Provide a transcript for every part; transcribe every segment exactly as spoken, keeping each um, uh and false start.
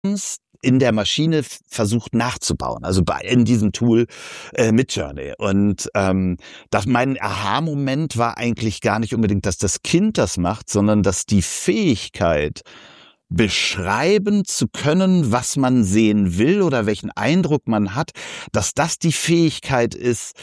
in der Maschine versucht nachzubauen, also bei, in diesem Tool äh, Midjourney. Und ähm, das, mein Aha-Moment war eigentlich gar nicht unbedingt, dass das Kind das macht, sondern dass die Fähigkeit, beschreiben zu können, was man sehen will oder welchen Eindruck man hat, dass das die Fähigkeit ist,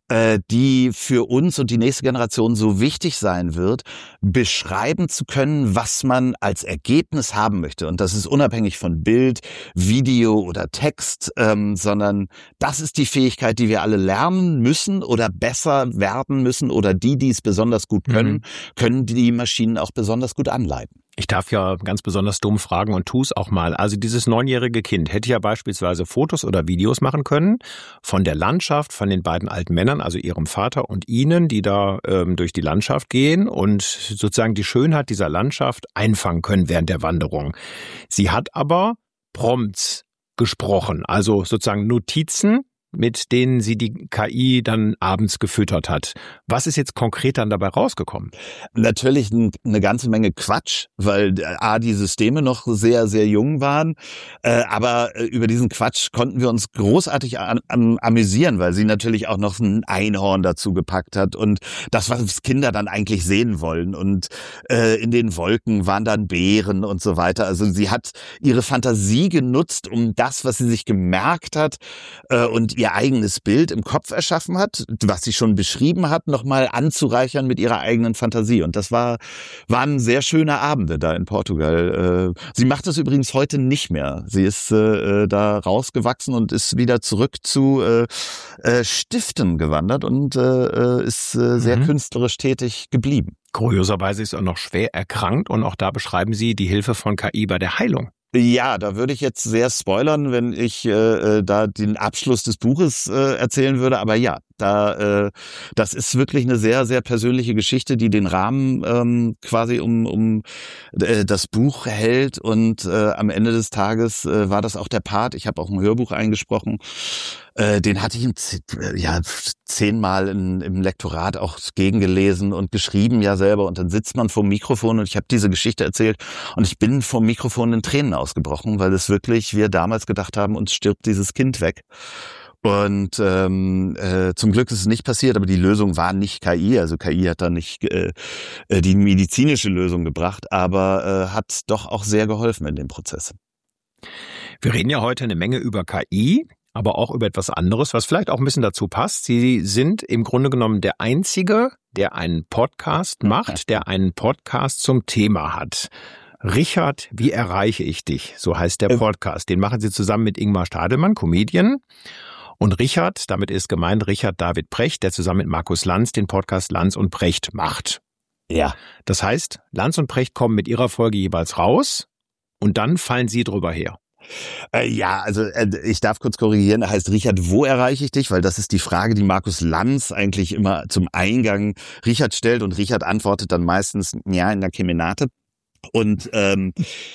die für uns und die nächste Generation so wichtig sein wird, beschreiben zu können, was man als Ergebnis haben möchte. Und das ist unabhängig von Bild, Video oder Text, ähm, sondern das ist die Fähigkeit, die wir alle lernen müssen oder besser werden müssen, oder die, die es besonders gut können, mhm. können die Maschinen auch besonders gut anleiten. Ich darf ja ganz besonders dumm fragen und tu es auch mal. Also dieses neunjährige Kind hätte ja beispielsweise Fotos oder Videos machen können von der Landschaft, von den beiden alten Männern, also ihrem Vater und ihnen, die da ähm, durch die Landschaft gehen und sozusagen die Schönheit dieser Landschaft einfangen können während der Wanderung. Sie hat aber Prompts gesprochen, also sozusagen Notizen, mit denen sie die K I dann abends gefüttert hat. Was ist jetzt konkret dann dabei rausgekommen? Natürlich eine ganze Menge Quatsch, weil A, die Systeme noch sehr, sehr jung waren. Äh, aber über diesen Quatsch konnten wir uns großartig an, an, amüsieren, weil sie natürlich auch noch ein Einhorn dazu gepackt hat und das, was Kinder dann eigentlich sehen wollen. Und äh, in den Wolken waren dann Bären und so weiter. Also sie hat ihre Fantasie genutzt, um das, was sie sich gemerkt hat äh, und ihr eigenes Bild im Kopf erschaffen hat, was sie schon beschrieben hat, nochmal anzureichern mit ihrer eigenen Fantasie. Und das war, waren sehr schöne Abende da in Portugal. Sie macht das übrigens heute nicht mehr. Sie ist äh, da rausgewachsen und ist wieder zurück zu äh, Stiften gewandert und äh, ist äh, sehr mhm. künstlerisch tätig geblieben. Kurioserweise ist sie auch noch schwer erkrankt und auch da beschreiben Sie die Hilfe von K I bei der Heilung. Ja, da würde ich jetzt sehr spoilern, wenn ich äh, da den Abschluss des Buches äh, erzählen würde. Aber ja, da äh, das ist wirklich eine sehr, sehr persönliche Geschichte, die den Rahmen ähm, quasi um um äh, das Buch hält. Und äh, am Ende des Tages äh, war das auch der Part. Ich habe auch ein Hörbuch eingesprochen. Äh, den hatte ich im, ja zehnmal in, im Lektorat auch gegengelesen und geschrieben ja selber. Und dann sitzt man vor dem Mikrofon und ich habe diese Geschichte erzählt und ich bin vom Mikrofon in Tränen ausgebrochen, weil es wirklich, wir damals gedacht haben, uns stirbt dieses Kind weg. Und ähm, äh, zum Glück ist es nicht passiert, aber die Lösung war nicht K I. Also K I hat da nicht äh, die medizinische Lösung gebracht, aber äh, hat doch auch sehr geholfen in dem Prozess. Wir reden ja heute eine Menge über K I, aber auch über etwas anderes, was vielleicht auch ein bisschen dazu passt. Sie sind im Grunde genommen der Einzige, der einen Podcast macht, der einen Podcast zum Thema hat. Richard, wie erreiche ich dich? So heißt der Podcast. Den machen Sie zusammen mit Ingmar Stadelmann, Comedian. Und Richard, damit ist gemeint Richard David Precht, der zusammen mit Markus Lanz den Podcast Lanz und Precht macht. Ja. Das heißt, Lanz und Precht kommen mit ihrer Folge jeweils raus und dann fallen Sie drüber her. Äh, ja, also äh, ich darf kurz korrigieren, er heißt Richard, wo erreiche ich dich? Weil das ist die Frage, die Markus Lanz eigentlich immer zum Eingang Richard stellt und Richard antwortet dann meistens, ja, in der Kemenate. Und ähm,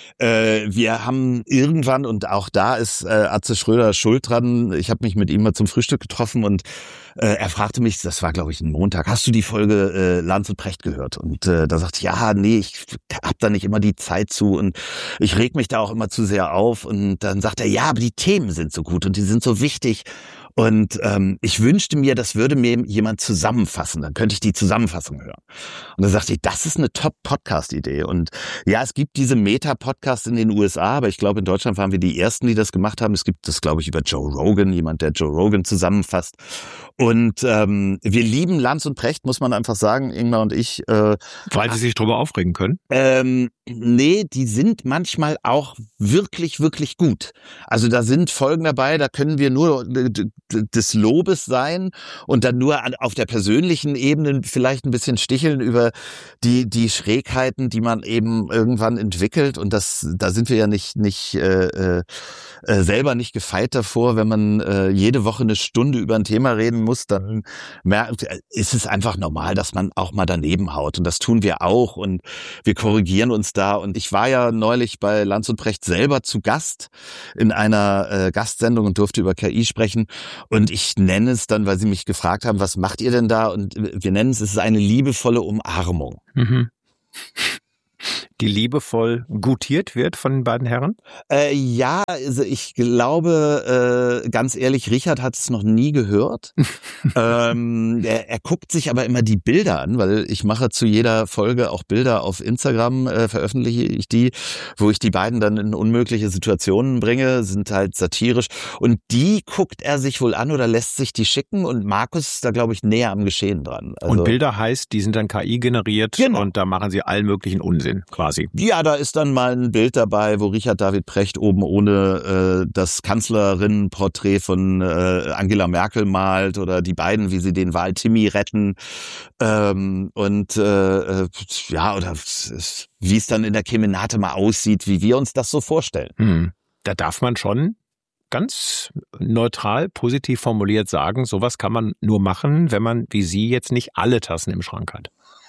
äh, wir haben irgendwann, und auch da ist äh, Atze Schröder schuld dran, ich habe mich mit ihm mal zum Frühstück getroffen und äh, er fragte mich, das war glaube ich ein Montag, hast du die Folge äh, Lanz und Precht gehört? Und äh, da sagte ich, ja, nee, ich hab da nicht immer die Zeit zu und ich reg mich da auch immer zu sehr auf. Und dann sagt er, ja, aber die Themen sind so gut und die sind so wichtig. Und ähm, ich wünschte mir, das würde mir jemand zusammenfassen. Dann könnte ich die Zusammenfassung hören. Und dann sagte ich, das ist eine Top-Podcast-Idee. Und ja, es gibt diese Meta-Podcasts in den U S A, aber ich glaube, in Deutschland waren wir die Ersten, die das gemacht haben. Es gibt das, glaube ich, über Joe Rogan, jemand, der Joe Rogan zusammenfasst. Und ähm, wir lieben Lanz und Precht, muss man einfach sagen, Ingmar und ich. Äh, Weil Sie sich drüber aufregen können? Ähm, nee, die sind manchmal auch wirklich, wirklich gut. Also da sind Folgen dabei, da können wir nur des Lobes sein und dann nur auf der persönlichen Ebene vielleicht ein bisschen sticheln über die die Schrägheiten, die man eben irgendwann entwickelt. Und das, da sind wir ja nicht nicht äh, äh, selber nicht gefeit davor, wenn man äh, jede Woche eine Stunde über ein Thema reden muss, dann merkt, ist es einfach normal, dass man auch mal daneben haut. Und das tun wir auch und wir korrigieren uns da. Und ich war ja neulich bei Lanz und Precht selber zu Gast in einer äh, Gastsendung und durfte über K I sprechen. Und ich nenne es dann, weil sie mich gefragt haben, was macht ihr denn da? Und wir nennen es, es ist eine liebevolle Umarmung. Mhm. die liebevoll gutiert wird von den beiden Herren? Äh, ja, also ich glaube, äh, ganz ehrlich, Richard hat es noch nie gehört. ähm, er, er guckt sich aber immer die Bilder an, weil ich mache zu jeder Folge auch Bilder auf Instagram, äh, veröffentliche ich die, wo ich die beiden dann in unmögliche Situationen bringe, sind halt satirisch. Und die guckt er sich wohl an oder lässt sich die schicken und Markus ist da, glaube ich, näher am Geschehen dran. Also, und Bilder heißt, die sind dann K I generiert genau. Und da machen sie allen möglichen Unsinn quasi. Ja, da ist dann mal ein Bild dabei, wo Richard David Precht oben ohne äh, das Kanzlerinnenporträt von äh, Angela Merkel malt oder die beiden, wie sie den Wahl-Timmy retten. Ähm, und äh, ja, oder wie es dann in der Kemenate mal aussieht, wie wir uns das so vorstellen. Hm. Da darf man schon ganz neutral, positiv formuliert sagen, sowas kann man nur machen, wenn man, wie Sie, jetzt nicht alle Tassen im Schrank hat.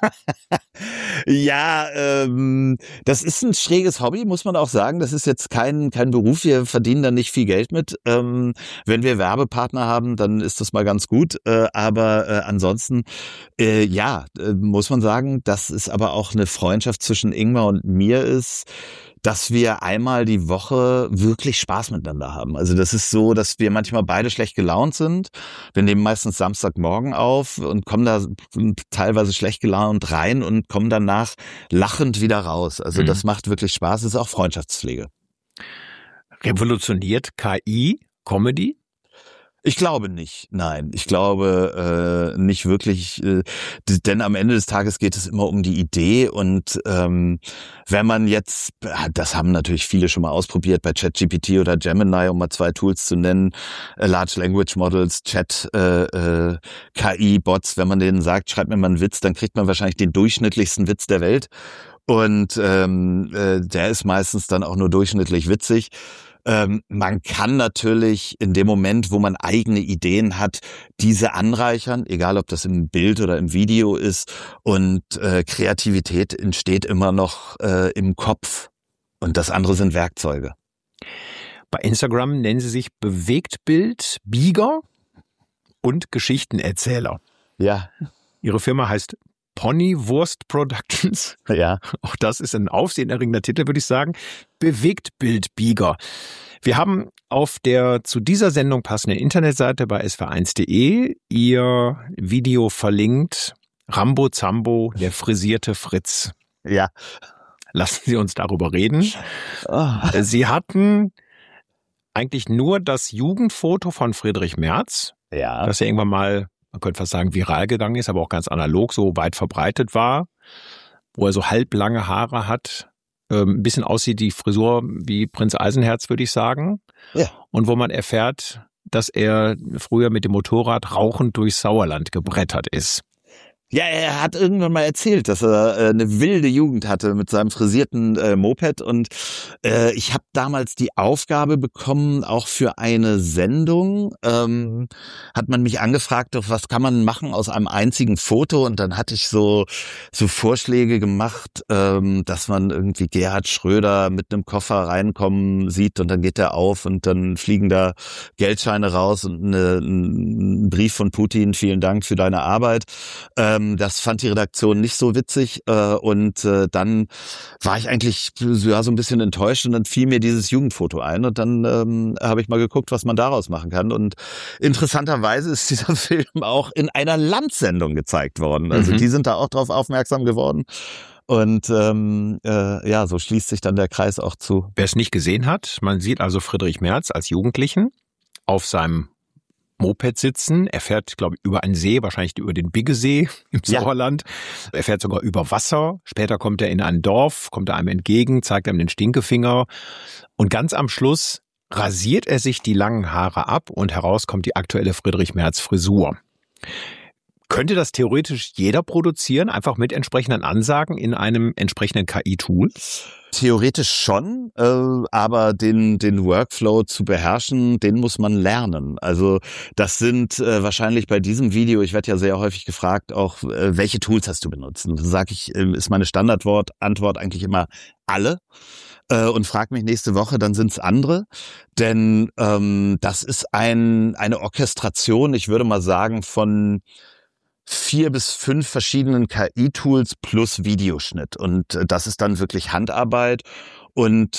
Ja, ähm, das ist ein schräges Hobby, muss man auch sagen. Das ist jetzt kein kein Beruf. Wir verdienen da nicht viel Geld mit. Ähm, wenn wir Werbepartner haben, dann ist das mal ganz gut. Äh, aber äh, ansonsten, äh, ja, äh, muss man sagen, dass es aber auch eine Freundschaft zwischen Ingmar und mir ist, dass wir einmal die Woche wirklich Spaß miteinander haben. Also das ist so, dass wir manchmal beide schlecht gelaunt sind. Wir nehmen meistens Samstagmorgen auf und kommen da teilweise schlecht gelaunt rein und kommen danach lachend wieder raus. Also mhm. das macht wirklich Spaß. Das ist auch Freundschaftspflege. Revolutioniert K I Comedy? Ich glaube nicht, nein. Ich glaube äh, nicht wirklich, äh, denn am Ende des Tages geht es immer um die Idee und ähm, wenn man jetzt, das haben natürlich viele schon mal ausprobiert bei ChatGPT oder Gemini, um mal zwei Tools zu nennen, äh, Large Language Models, Chat, äh, äh, K I-Bots, wenn man denen sagt, schreib mir mal einen Witz, dann kriegt man wahrscheinlich den durchschnittlichsten Witz der Welt und ähm, äh, der ist meistens dann auch nur durchschnittlich witzig. Ähm, man kann natürlich in dem Moment, wo man eigene Ideen hat, diese anreichern, egal ob das im Bild oder im Video ist. Und äh, Kreativität entsteht immer noch äh, im Kopf. Und das andere sind Werkzeuge. Bei Instagram nennen Sie sich Bewegtbild-Bieger und Geschichtenerzähler. Ja. Ihre Firma heißt Ponywurst Productions. Ja. Auch das ist ein aufsehenerregender Titel, würde ich sagen. Bewegtbildbieger. Wir haben auf der zu dieser Sendung passenden Internetseite bei S W R eins punkt de Ihr Video verlinkt. Rambo Zambo, der frisierte Fritz. Ja. Lassen Sie uns darüber reden. Oh. Sie hatten eigentlich nur das Jugendfoto von Friedrich Merz, ja. das ja irgendwann mal, man könnte fast sagen, viral gegangen ist, aber auch ganz analog so weit verbreitet war, wo er so halblange Haare hat, ähm, ein bisschen aussieht die Frisur wie Prinz Eisenherz, würde ich sagen. Ja. Und wo man erfährt, dass er früher mit dem Motorrad rauchend durchs Sauerland gebrettert ist. Ja, er hat irgendwann mal erzählt, dass er äh, eine wilde Jugend hatte mit seinem frisierten äh, Moped und äh, ich habe damals die Aufgabe bekommen, auch für eine Sendung, ähm, hat man mich angefragt, doch was kann man machen aus einem einzigen Foto und dann hatte ich so so Vorschläge gemacht, ähm, dass man irgendwie Gerhard Schröder mit einem Koffer reinkommen sieht und dann geht er auf und dann fliegen da Geldscheine raus und eine, ein Brief von Putin, vielen Dank für deine Arbeit. Äh, Das fand die Redaktion nicht so witzig äh, und äh, dann war ich eigentlich ja, so ein bisschen enttäuscht und dann fiel mir dieses Jugendfoto ein und dann ähm, habe ich mal geguckt, was man daraus machen kann und interessanterweise ist dieser Film auch in einer Landsendung gezeigt worden. Also mhm. die sind da auch drauf aufmerksam geworden. Und ähm, äh, ja, so schließt sich dann der Kreis auch zu. Wer es nicht gesehen hat, man sieht also Friedrich Merz als Jugendlichen auf seinem Moped sitzen. Er fährt, glaube ich, über einen See, wahrscheinlich über den Biggesee im ja. Sauerland. Er fährt sogar über Wasser. Später kommt er in ein Dorf, kommt er einem entgegen, zeigt einem den Stinkefinger. Und ganz am Schluss rasiert er sich die langen Haare ab und heraus kommt die aktuelle Friedrich Merz Frisur. Könnte das theoretisch jeder produzieren, einfach mit entsprechenden Ansagen in einem entsprechenden K I-Tool? Theoretisch schon, äh, aber den den Workflow zu beherrschen, den muss man lernen. Also das sind äh, wahrscheinlich bei diesem Video, ich werde ja sehr häufig gefragt, auch äh, welche Tools hast du benutzt? Und da sage ich, äh, ist meine Standardwort Antwort eigentlich immer alle. Äh, und frag mich nächste Woche, dann sind's andere. Denn ähm, das ist ein eine Orchestration, ich würde mal sagen, von vier bis fünf verschiedenen K I-Tools plus Videoschnitt. Und das ist dann wirklich Handarbeit. Und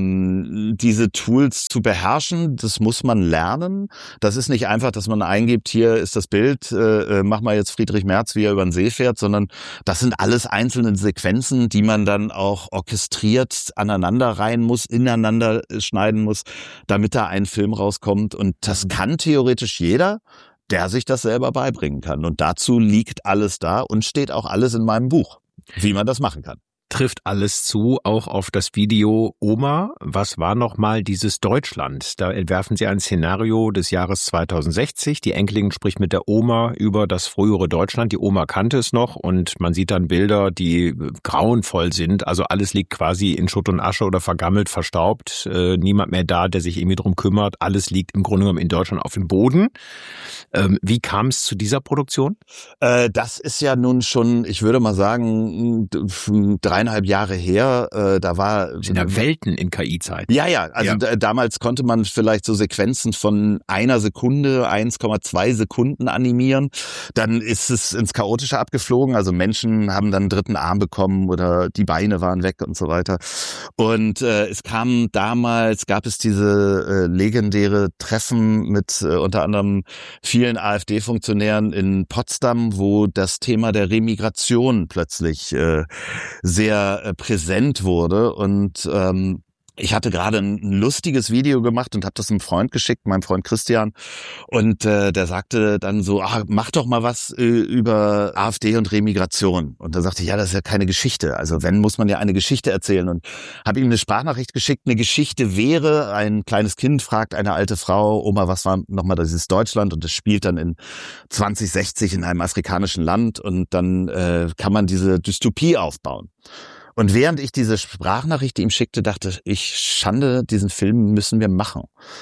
ähm, diese Tools zu beherrschen, das muss man lernen. Das ist nicht einfach, dass man eingibt, hier ist das Bild, äh, mach mal jetzt Friedrich Merz, wie er über den See fährt, sondern das sind alles einzelne Sequenzen, die man dann auch orchestriert aneinander rein muss, ineinander schneiden muss, damit da ein Film rauskommt. Und das kann theoretisch jeder, der sich das selber beibringen kann. Und dazu liegt alles da und steht auch alles in meinem Buch, wie man das machen kann. Trifft alles zu, auch auf das Video Oma. Was war nochmal dieses Deutschland? Da entwerfen Sie ein Szenario des Jahres zweitausendsechzig. Die Enkelin spricht mit der Oma über das frühere Deutschland. Die Oma kannte es noch und man sieht dann Bilder, die grauenvoll sind. Also alles liegt quasi in Schutt und Asche oder vergammelt, verstaubt. Äh, niemand mehr da, der sich irgendwie drum kümmert. Alles liegt im Grunde genommen in Deutschland auf dem Boden. Ähm, wie kam es zu dieser Produktion? Äh, das ist ja nun schon, ich würde mal sagen, drei dreieinhalb Jahre her, äh, da war... In der Welten in K I-Zeit. Ja, ja, also ja. Da, damals konnte man vielleicht so Sequenzen von einer Sekunde, eins Komma zwei Sekunden animieren. Dann ist es ins Chaotische abgeflogen, also Menschen haben dann einen dritten Arm bekommen oder die Beine waren weg und so weiter. Und äh, es kam damals, gab es diese äh, legendäre Treffen mit äh, unter anderem vielen AfD-Funktionären in Potsdam, wo das Thema der Remigration plötzlich äh, sehr äh, präsent wurde und ähm, ich hatte gerade ein, ein lustiges Video gemacht und habe das einem Freund geschickt, meinem Freund Christian, und äh, der sagte dann so, ah, mach doch mal was äh, über AfD und Remigration. Und da sagte ich, ja, das ist ja keine Geschichte. Also wenn, muss man ja eine Geschichte erzählen. Und habe ihm eine Sprachnachricht geschickt. Eine Geschichte wäre, ein kleines Kind fragt eine alte Frau, Oma, was war nochmal dieses Deutschland? Und das spielt dann in zwanzig sechzig in einem afrikanischen Land und dann äh, kann man diese Dystopie aufbauen. Und während ich diese Sprachnachricht ihm schickte, dachte ich, Schande, diesen Film müssen wir machen.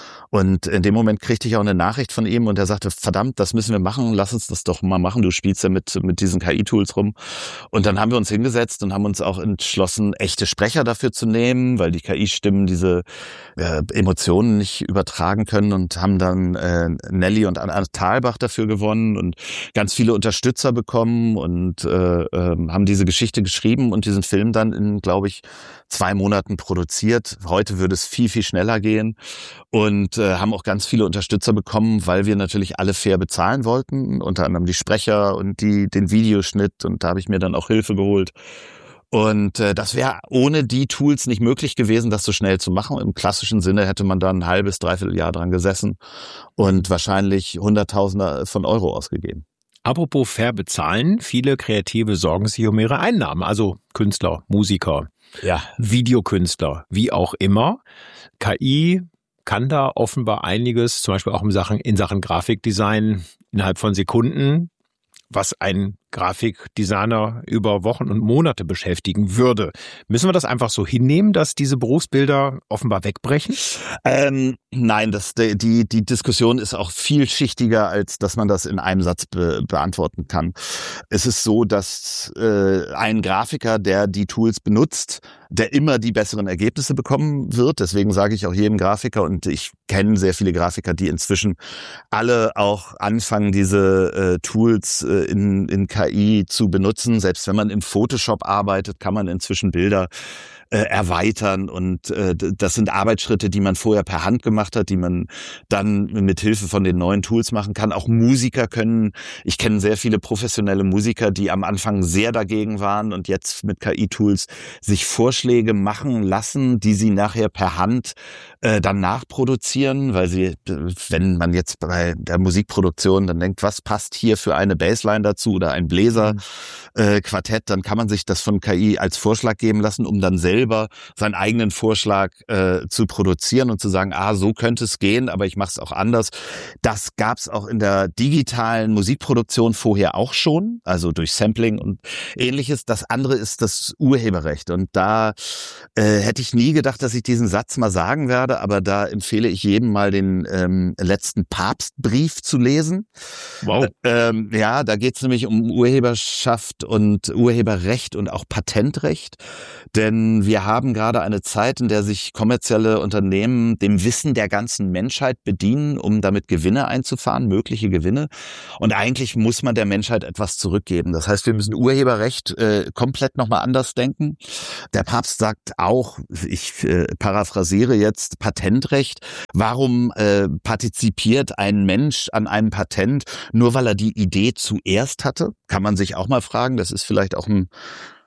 Und in dem Moment kriegte ich auch eine Nachricht von ihm und er sagte, verdammt, das müssen wir machen, lass uns das doch mal machen, du spielst ja mit mit diesen K I-Tools rum. Und dann haben wir uns hingesetzt und haben uns auch entschlossen, echte Sprecher dafür zu nehmen, weil die K I-Stimmen diese äh, Emotionen nicht übertragen können, und haben dann äh, Nelly und Anna Thalbach dafür gewonnen und ganz viele Unterstützer bekommen und äh, äh, haben diese Geschichte geschrieben und diesen Film dann in, glaube ich, zwei Monaten produziert. Heute würde es viel, viel schneller gehen. Und äh, haben auch ganz viele Unterstützer bekommen, weil wir natürlich alle fair bezahlen wollten, unter anderem die Sprecher und die den Videoschnitt, und da habe ich mir dann auch Hilfe geholt. Und äh, das wäre ohne die Tools nicht möglich gewesen, das so schnell zu machen. Im klassischen Sinne hätte man da ein halbes, dreiviertel Jahr dran gesessen und wahrscheinlich Hunderttausende von Euro ausgegeben. Apropos fair bezahlen, viele Kreative sorgen sich um ihre Einnahmen, also Künstler, Musiker, ja, Videokünstler, wie auch immer. K I kann da offenbar einiges, zum Beispiel auch in Sachen, in Sachen Grafikdesign innerhalb von Sekunden, was ein Grafikdesigner über Wochen und Monate beschäftigen würde. Müssen wir das einfach so hinnehmen, dass diese Berufsbilder offenbar wegbrechen? Ähm, nein, das, die, die Diskussion ist auch vielschichtiger, als dass man das in einem Satz be, beantworten kann. Es ist so, dass äh, ein Grafiker, der die Tools benutzt, der immer die besseren Ergebnisse bekommen wird. Deswegen sage ich auch jedem Grafiker, und ich kenne sehr viele Grafiker, die inzwischen alle auch anfangen, diese äh, Tools äh, in, in K I zu benutzen. Selbst wenn man im Photoshop arbeitet, kann man inzwischen Bilder äh, erweitern, und äh, das sind Arbeitsschritte, die man vorher per Hand gemacht hat, die man dann mit Hilfe von den neuen Tools machen kann. Auch Musiker können, ich kenne sehr viele professionelle Musiker, die am Anfang sehr dagegen waren und jetzt mit K I-Tools sich Vorschläge machen lassen, die sie nachher per Hand äh, dann nachproduzieren, weil sie, wenn man jetzt bei der Musikproduktion dann denkt, was passt hier für eine Bassline dazu oder ein Bläserquartett, äh, dann kann man sich das von K I als Vorschlag geben lassen, um dann selber seinen eigenen Vorschlag äh, zu produzieren und zu sagen, ah, so könnte es gehen, aber ich mache es auch anders. Das gab es auch in der digitalen Musikproduktion vorher auch schon, also durch Sampling und Ähnliches. Das andere ist das Urheberrecht, und da äh, hätte ich nie gedacht, dass ich diesen Satz mal sagen werde, aber da empfehle ich jedem mal den ähm, letzten Papstbrief zu lesen. Wow. Äh, ähm, ja, da geht es nämlich um Urheberschaft und Urheberrecht und auch Patentrecht. Denn wir haben gerade eine Zeit, in der sich kommerzielle Unternehmen dem Wissen der ganzen Menschheit bedienen, um damit Gewinne einzufahren, mögliche Gewinne. Und eigentlich muss man der Menschheit etwas zurückgeben. Das heißt, wir müssen Urheberrecht äh, komplett nochmal anders denken. Der Papst sagt auch, ich äh, paraphrasiere jetzt, Patentrecht. Warum äh, partizipiert ein Mensch an einem Patent, nur weil er die Idee zuerst hatte? Kann man sich auch mal fragen. Das ist vielleicht auch ein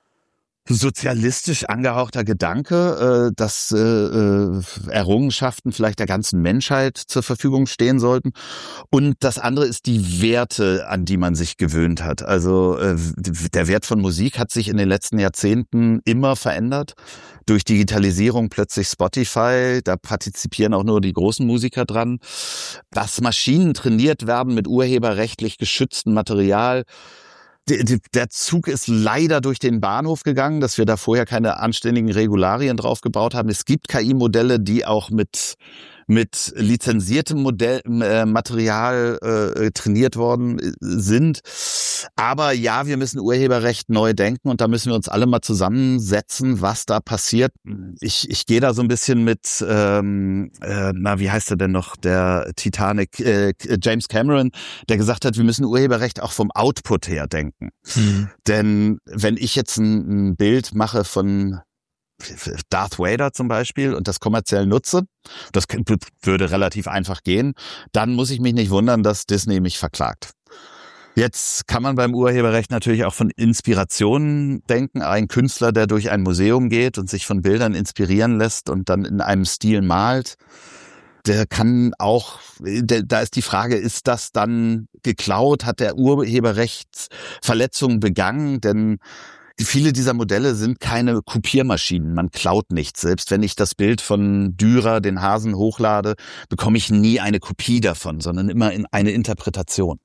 sozialistisch angehauchter Gedanke, äh, dass äh, Errungenschaften vielleicht der ganzen Menschheit zur Verfügung stehen sollten. Und das andere ist die Werte, an die man sich gewöhnt hat. Also äh, der Wert von Musik hat sich in den letzten Jahrzehnten immer verändert. Durch Digitalisierung plötzlich Spotify, da partizipieren auch nur die großen Musiker dran. Dass Maschinen trainiert werden mit urheberrechtlich geschütztem Material. Der Zug ist leider durch den Bahnhof gegangen, dass wir da vorher keine anständigen Regularien drauf gebaut haben. Es gibt K I-Modelle, die auch mit mit lizenziertem Modell, äh, Material äh, trainiert worden sind. Aber ja, wir müssen Urheberrecht neu denken und da müssen wir uns alle mal zusammensetzen, was da passiert. Ich, ich gehe da so ein bisschen mit, ähm, äh, na, wie heißt er denn noch, der Titanic, äh, James Cameron, der gesagt hat, wir müssen Urheberrecht auch vom Output her denken. Mhm. Denn wenn ich jetzt ein, ein Bild mache von Darth Vader zum Beispiel und das kommerziell nutze, das würde relativ einfach gehen, dann muss ich mich nicht wundern, dass Disney mich verklagt. Jetzt kann man beim Urheberrecht natürlich auch von Inspirationen denken. Ein Künstler, der durch ein Museum geht und sich von Bildern inspirieren lässt und dann in einem Stil malt, der kann auch, der, da ist die Frage, ist das dann geklaut? Hat der Urheberrechtsverletzungen begangen? Denn viele dieser Modelle sind keine Kopiermaschinen. Man klaut nichts. Selbst wenn ich das Bild von Dürer, den Hasen, hochlade, bekomme ich nie eine Kopie davon, sondern immer in eine Interpretation.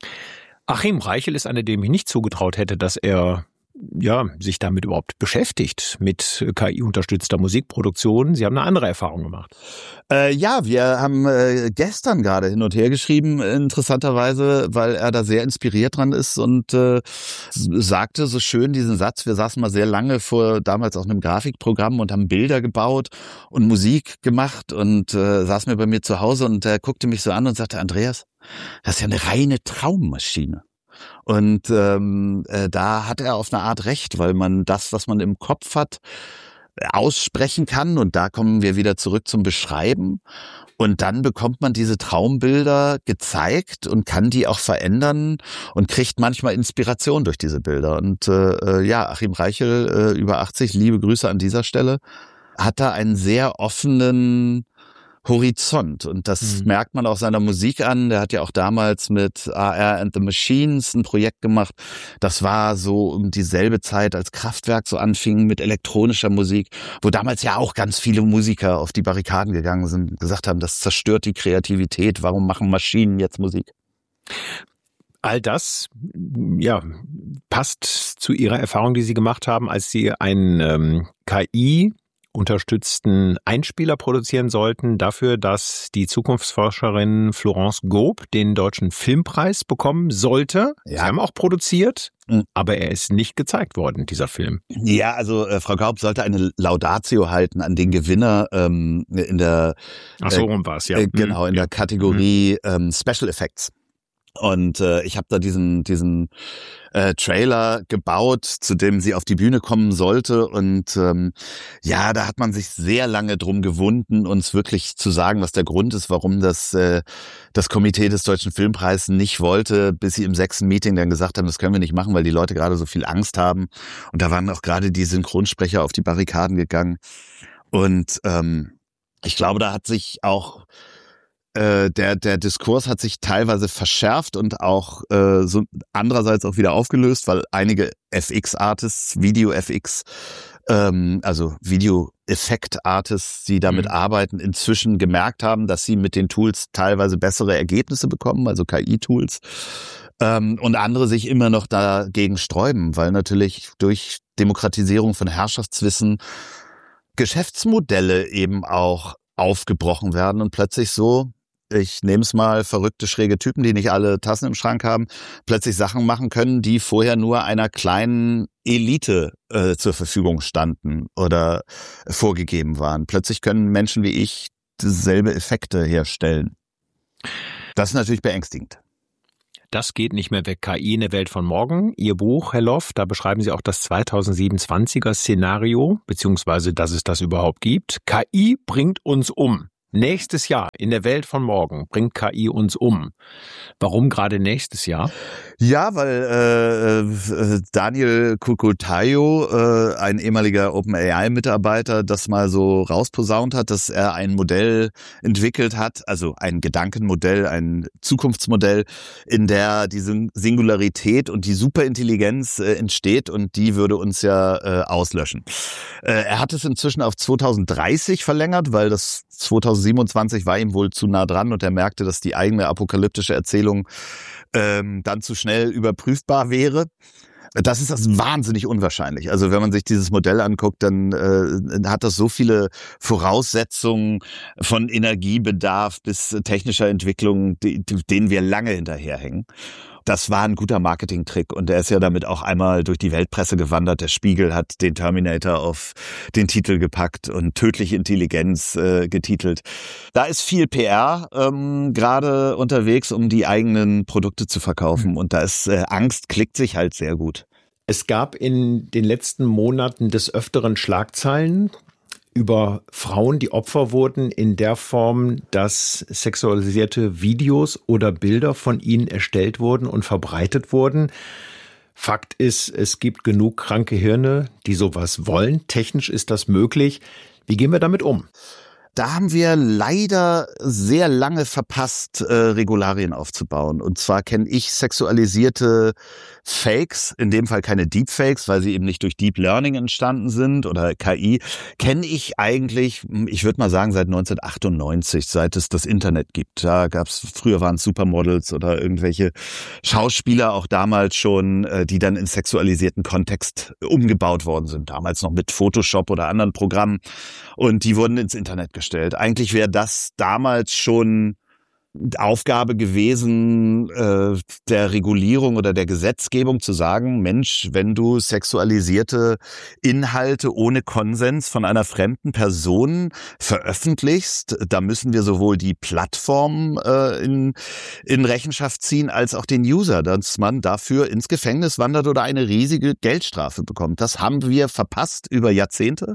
Achim Reichel ist einer, dem ich nicht zugetraut hätte, dass er ja sich damit überhaupt beschäftigt, mit K I-unterstützter Musikproduktion. Sie haben eine andere Erfahrung gemacht. Äh, ja, wir haben äh, gestern gerade hin und her geschrieben, interessanterweise, weil er da sehr inspiriert dran ist und äh, sagte so schön diesen Satz, wir saßen mal sehr lange vor damals auch einem Grafikprogramm und haben Bilder gebaut und Musik gemacht und äh, saßen wir bei mir zu Hause und er guckte mich so an und sagte, Andreas, das ist ja eine reine Traummaschine. Und ähm, äh, da hat er auf eine Art recht, weil man das, was man im Kopf hat, aussprechen kann. Und da kommen wir wieder zurück zum Beschreiben. Und dann bekommt man diese Traumbilder gezeigt und kann die auch verändern und kriegt manchmal Inspiration durch diese Bilder. Und äh, ja, Achim Reichel, äh, über achtzig, liebe Grüße an dieser Stelle, hat da einen sehr offenen Horizont. Und das mhm. merkt man auch seiner Musik an. Der hat ja auch damals mit A R and the Machines ein Projekt gemacht. Das war so um dieselbe Zeit, als Kraftwerk so anfing mit elektronischer Musik, wo damals ja auch ganz viele Musiker auf die Barrikaden gegangen sind, gesagt haben, das zerstört die Kreativität. Warum machen Maschinen jetzt Musik? All das, ja, passt zu Ihrer Erfahrung, die Sie gemacht haben, als Sie einen ähm, K I unterstützten Einspieler produzieren sollten, dafür, dass die Zukunftsforscherin Florence Gaub den Deutschen Filmpreis bekommen sollte. Ja. Sie haben auch produziert, mhm. aber er ist nicht gezeigt worden, dieser Film. Ja, also äh, Frau Gaub sollte eine Laudatio halten an den Gewinner ähm, in der Ach so, rum war's, ja. Äh, genau, in mhm. der Kategorie mhm. ähm, Special Effects. Und äh, ich habe da diesen diesen äh, Trailer gebaut, zu dem sie auf die Bühne kommen sollte. Und ähm, ja, da hat man sich sehr lange drum gewunden, uns wirklich zu sagen, was der Grund ist, warum das äh, das Komitee des Deutschen Filmpreises nicht wollte, bis sie im sechsten Meeting dann gesagt haben, das können wir nicht machen, weil die Leute gerade so viel Angst haben. Und da waren auch gerade die Synchronsprecher auf die Barrikaden gegangen. Und ähm, ich glaube, da hat sich auch Der, der Diskurs hat sich teilweise verschärft und auch äh, so andererseits auch wieder aufgelöst, weil einige F X-Artists, Video-F X, ähm, also Video-Effekt-Artists, die damit mhm. arbeiten, inzwischen gemerkt haben, dass sie mit den Tools teilweise bessere Ergebnisse bekommen, also K I-Tools, ähm, und andere sich immer noch dagegen sträuben, weil natürlich durch Demokratisierung von Herrschaftswissen Geschäftsmodelle eben auch aufgebrochen werden und plötzlich so ich nehme es mal, verrückte, schräge Typen, die nicht alle Tassen im Schrank haben, plötzlich Sachen machen können, die vorher nur einer kleinen Elite äh, zur Verfügung standen oder vorgegeben waren. Plötzlich können Menschen wie ich dieselbe Effekte herstellen. Das ist natürlich beängstigend. Das geht nicht mehr weg. K I in der Welt von morgen. Ihr Buch, Herr Loff, da beschreiben Sie auch das zweitausendsiebenundzwanziger Szenario, beziehungsweise, dass es das überhaupt gibt. K I bringt uns um. Nächstes Jahr in der Welt von morgen bringt K I uns um. Warum gerade nächstes Jahr? Ja, weil äh, Daniel Cucutayo, äh, ein ehemaliger OpenAI-Mitarbeiter, das mal so rausposaunt hat, dass er ein Modell entwickelt hat, also ein Gedankenmodell, ein Zukunftsmodell, in der diese Singularität und die Superintelligenz äh, entsteht und die würde uns ja äh, auslöschen. Äh, er hat es inzwischen auf zweitausenddreißig verlängert, weil das zweitausendsiebenundzwanzig war ihm wohl zu nah dran und er merkte, dass die eigene apokalyptische Erzählung ähm, dann zu schnell überprüfbar wäre. Das ist das wahnsinnig unwahrscheinlich. Also wenn man sich dieses Modell anguckt, dann äh, hat das so viele Voraussetzungen von Energiebedarf bis technischer Entwicklung, die, denen wir lange hinterherhängen. Das war ein guter Marketingtrick und er ist ja damit auch einmal durch die Weltpresse gewandert. Der Spiegel hat den Terminator auf den Titel gepackt und tödliche Intelligenz äh, getitelt. Da ist viel P R ähm, gerade unterwegs, um die eigenen Produkte zu verkaufen und da ist äh, Angst, klickt sich halt sehr gut. Es gab in den letzten Monaten des Öfteren Schlagzeilen über Frauen, die Opfer wurden in der Form, dass sexualisierte Videos oder Bilder von ihnen erstellt wurden und verbreitet wurden. Fakt ist, es gibt genug kranke Hirne, die sowas wollen. Technisch ist das möglich. Wie gehen wir damit um? Da haben wir leider sehr lange verpasst, äh, Regularien aufzubauen. Und zwar kenne ich sexualisierte Fakes, in dem Fall keine Deepfakes, weil sie eben nicht durch Deep Learning entstanden sind oder K I, kenne ich eigentlich, ich würde mal sagen, seit neunzehnhundertachtundneunzig, seit es das Internet gibt. Da gab's, früher waren es Supermodels oder irgendwelche Schauspieler auch damals schon, äh, die dann in sexualisierten Kontext umgebaut worden sind. Damals noch mit Photoshop oder anderen Programmen. Und die wurden ins Internet gestellt. Eigentlich wäre das damals schon Aufgabe gewesen, äh, der Regulierung oder der Gesetzgebung zu sagen, Mensch, wenn du sexualisierte Inhalte ohne Konsens von einer fremden Person veröffentlichst, da müssen wir sowohl die Plattform äh, in, in Rechenschaft ziehen, als auch den User, dass man dafür ins Gefängnis wandert oder eine riesige Geldstrafe bekommt. Das haben wir verpasst über Jahrzehnte.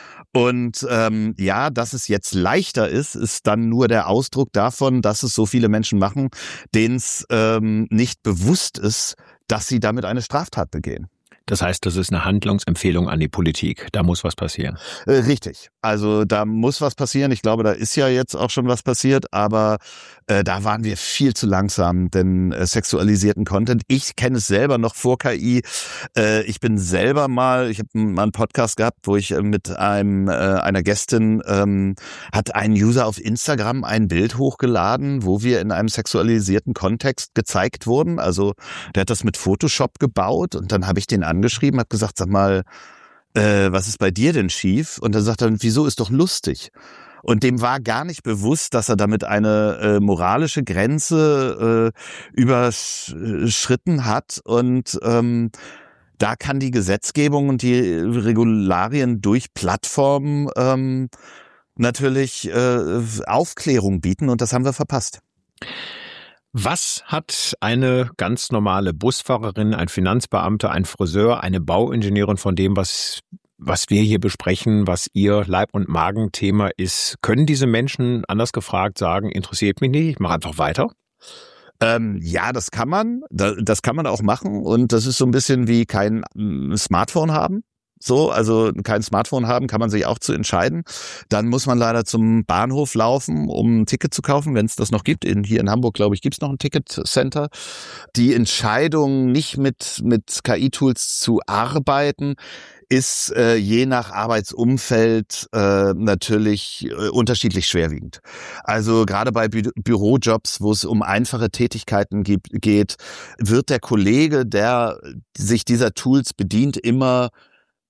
Und ähm, ja, dass es jetzt leichter ist, ist dann nur der Ausdruck davon, dass es so viele Menschen machen, denen es ähm, nicht bewusst ist, dass sie damit eine Straftat begehen. Das heißt, das ist eine Handlungsempfehlung an die Politik. Da muss was passieren. Äh, richtig. Also da muss was passieren. Ich glaube, da ist ja jetzt auch schon was passiert, aber äh, da waren wir viel zu langsam, denn äh, sexualisierten Content, ich kenne es selber noch vor K I. Äh, ich bin selber mal, ich habe mal einen Podcast gehabt, wo ich äh, mit einem äh, einer Gästin, ähm, hat ein User auf Instagram ein Bild hochgeladen, wo wir in einem sexualisierten Kontext gezeigt wurden. Also der hat das mit Photoshop gebaut und dann habe ich den angeschrieben, habe gesagt, sag mal, äh, was ist bei dir denn schief? Und dann sagt er, wieso, ist doch lustig. Und dem war gar nicht bewusst, dass er damit eine äh, moralische Grenze äh, überschritten hat. Und ähm, da kann die Gesetzgebung und die Regularien durch Plattformen ähm, natürlich äh, Aufklärung bieten. Und das haben wir verpasst. Was hat eine ganz normale Busfahrerin, ein Finanzbeamter, ein Friseur, eine Bauingenieurin von dem, was was wir hier besprechen, was ihr Leib- und Magenthema ist? Können diese Menschen, anders gefragt, sagen, interessiert mich nicht, ich mache einfach weiter? Ähm, ja, das kann man. Das kann man auch machen. Und das ist so ein bisschen wie kein Smartphone haben. So, also kein Smartphone haben, kann man sich auch zu entscheiden. Dann muss man leider zum Bahnhof laufen, um ein Ticket zu kaufen, wenn es das noch gibt. In, hier in Hamburg, glaube ich, gibt es noch ein Ticketcenter. Die Entscheidung, nicht mit mit K I-Tools zu arbeiten, ist äh, je nach Arbeitsumfeld äh, natürlich äh, unterschiedlich schwerwiegend. Also gerade bei Bü- Bürojobs, wo es um einfache Tätigkeiten gibt, geht, wird der Kollege, der sich dieser Tools bedient, immer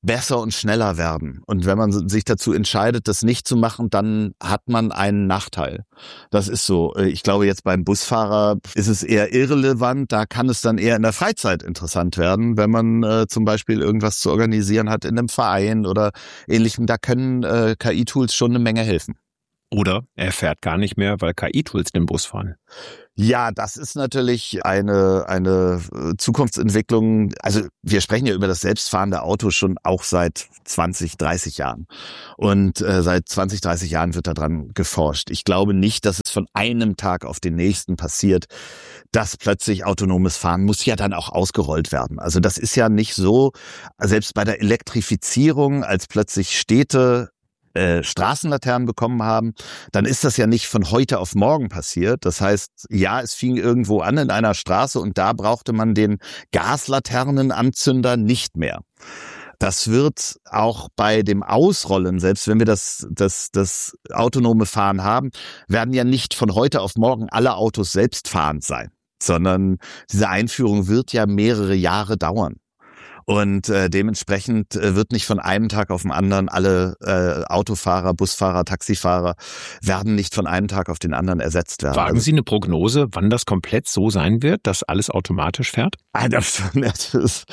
besser und schneller werden. Und wenn man sich dazu entscheidet, das nicht zu machen, dann hat man einen Nachteil. Das ist so. Ich glaube, jetzt beim Busfahrer ist es eher irrelevant. Da kann es dann eher in der Freizeit interessant werden, wenn man äh, zum Beispiel irgendwas zu organisieren hat in einem Verein oder ähnlichem. Da können äh, K I-Tools schon eine Menge helfen. Oder er fährt gar nicht mehr, weil K I-Tools den Bus fahren. Ja, das ist natürlich eine eine Zukunftsentwicklung. Also wir sprechen ja über das selbstfahrende Auto schon auch seit zwanzig, dreißig Jahren. Und äh, seit zwanzig, dreißig Jahren wird daran geforscht. Ich glaube nicht, dass es von einem Tag auf den nächsten passiert, dass plötzlich autonomes Fahren muss ja dann auch ausgerollt werden. Also das ist ja nicht so, selbst bei der Elektrifizierung, als plötzlich Städte Äh, Straßenlaternen bekommen haben, dann ist das ja nicht von heute auf morgen passiert. Das heißt, ja, es fing irgendwo an in einer Straße und da brauchte man den Gaslaternenanzünder nicht mehr. Das wird auch bei dem Ausrollen, selbst wenn wir das, das, das autonome Fahren haben, werden ja nicht von heute auf morgen alle Autos selbstfahrend sein, sondern diese Einführung wird ja mehrere Jahre dauern. Und äh, dementsprechend äh, wird nicht von einem Tag auf den anderen alle äh, Autofahrer, Busfahrer, Taxifahrer werden nicht von einem Tag auf den anderen ersetzt werden. Wagen Sie eine Prognose, wann das komplett so sein wird, dass alles automatisch fährt? Ah, das, das ist,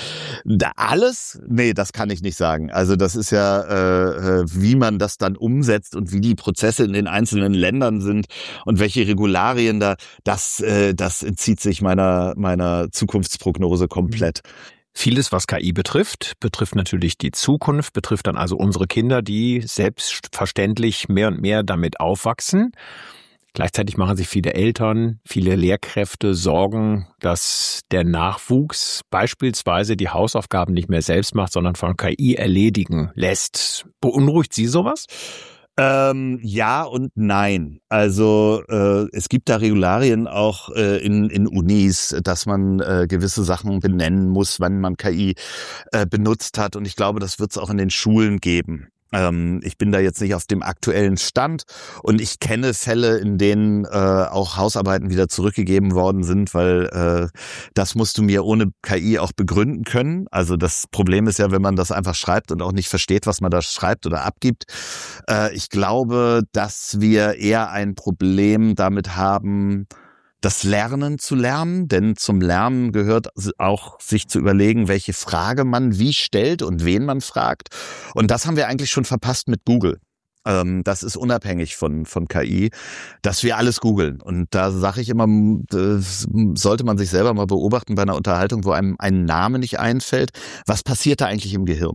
alles? Nee, das kann ich nicht sagen. Also das ist ja, äh, wie man das dann umsetzt und wie die Prozesse in den einzelnen Ländern sind und welche Regularien da, das, äh, das entzieht sich meiner, meiner Zukunftsprognose komplett. Vieles, was K I betrifft, betrifft natürlich die Zukunft, betrifft dann also unsere Kinder, die selbstverständlich mehr und mehr damit aufwachsen. Gleichzeitig machen sich viele Eltern, viele Lehrkräfte Sorgen, dass der Nachwuchs beispielsweise die Hausaufgaben nicht mehr selbst macht, sondern von K I erledigen lässt. Beunruhigt Sie sowas? Ähm, ja und nein. Also äh, es gibt da Regularien auch äh, in, in Unis, dass man äh, gewisse Sachen benennen muss, wenn man K I äh, benutzt hat. Und ich glaube, das wird es auch in den Schulen geben. Ähm, ich bin da jetzt nicht auf dem aktuellen Stand und ich kenne Fälle, in denen äh, auch Hausarbeiten wieder zurückgegeben worden sind, weil äh, das musst du mir ohne K I auch begründen können. Also das Problem ist ja, wenn man das einfach schreibt und auch nicht versteht, was man da schreibt oder abgibt. Äh, ich glaube, dass wir eher ein Problem damit haben, das Lernen zu lernen, denn zum Lernen gehört auch, sich zu überlegen, welche Frage man wie stellt und wen man fragt. Und das haben wir eigentlich schon verpasst mit Google. Ähm, das ist unabhängig von von K I, dass wir alles googeln. Und da sage ich immer, das sollte man sich selber mal beobachten bei einer Unterhaltung, wo einem ein Name nicht einfällt. Was passiert da eigentlich im Gehirn?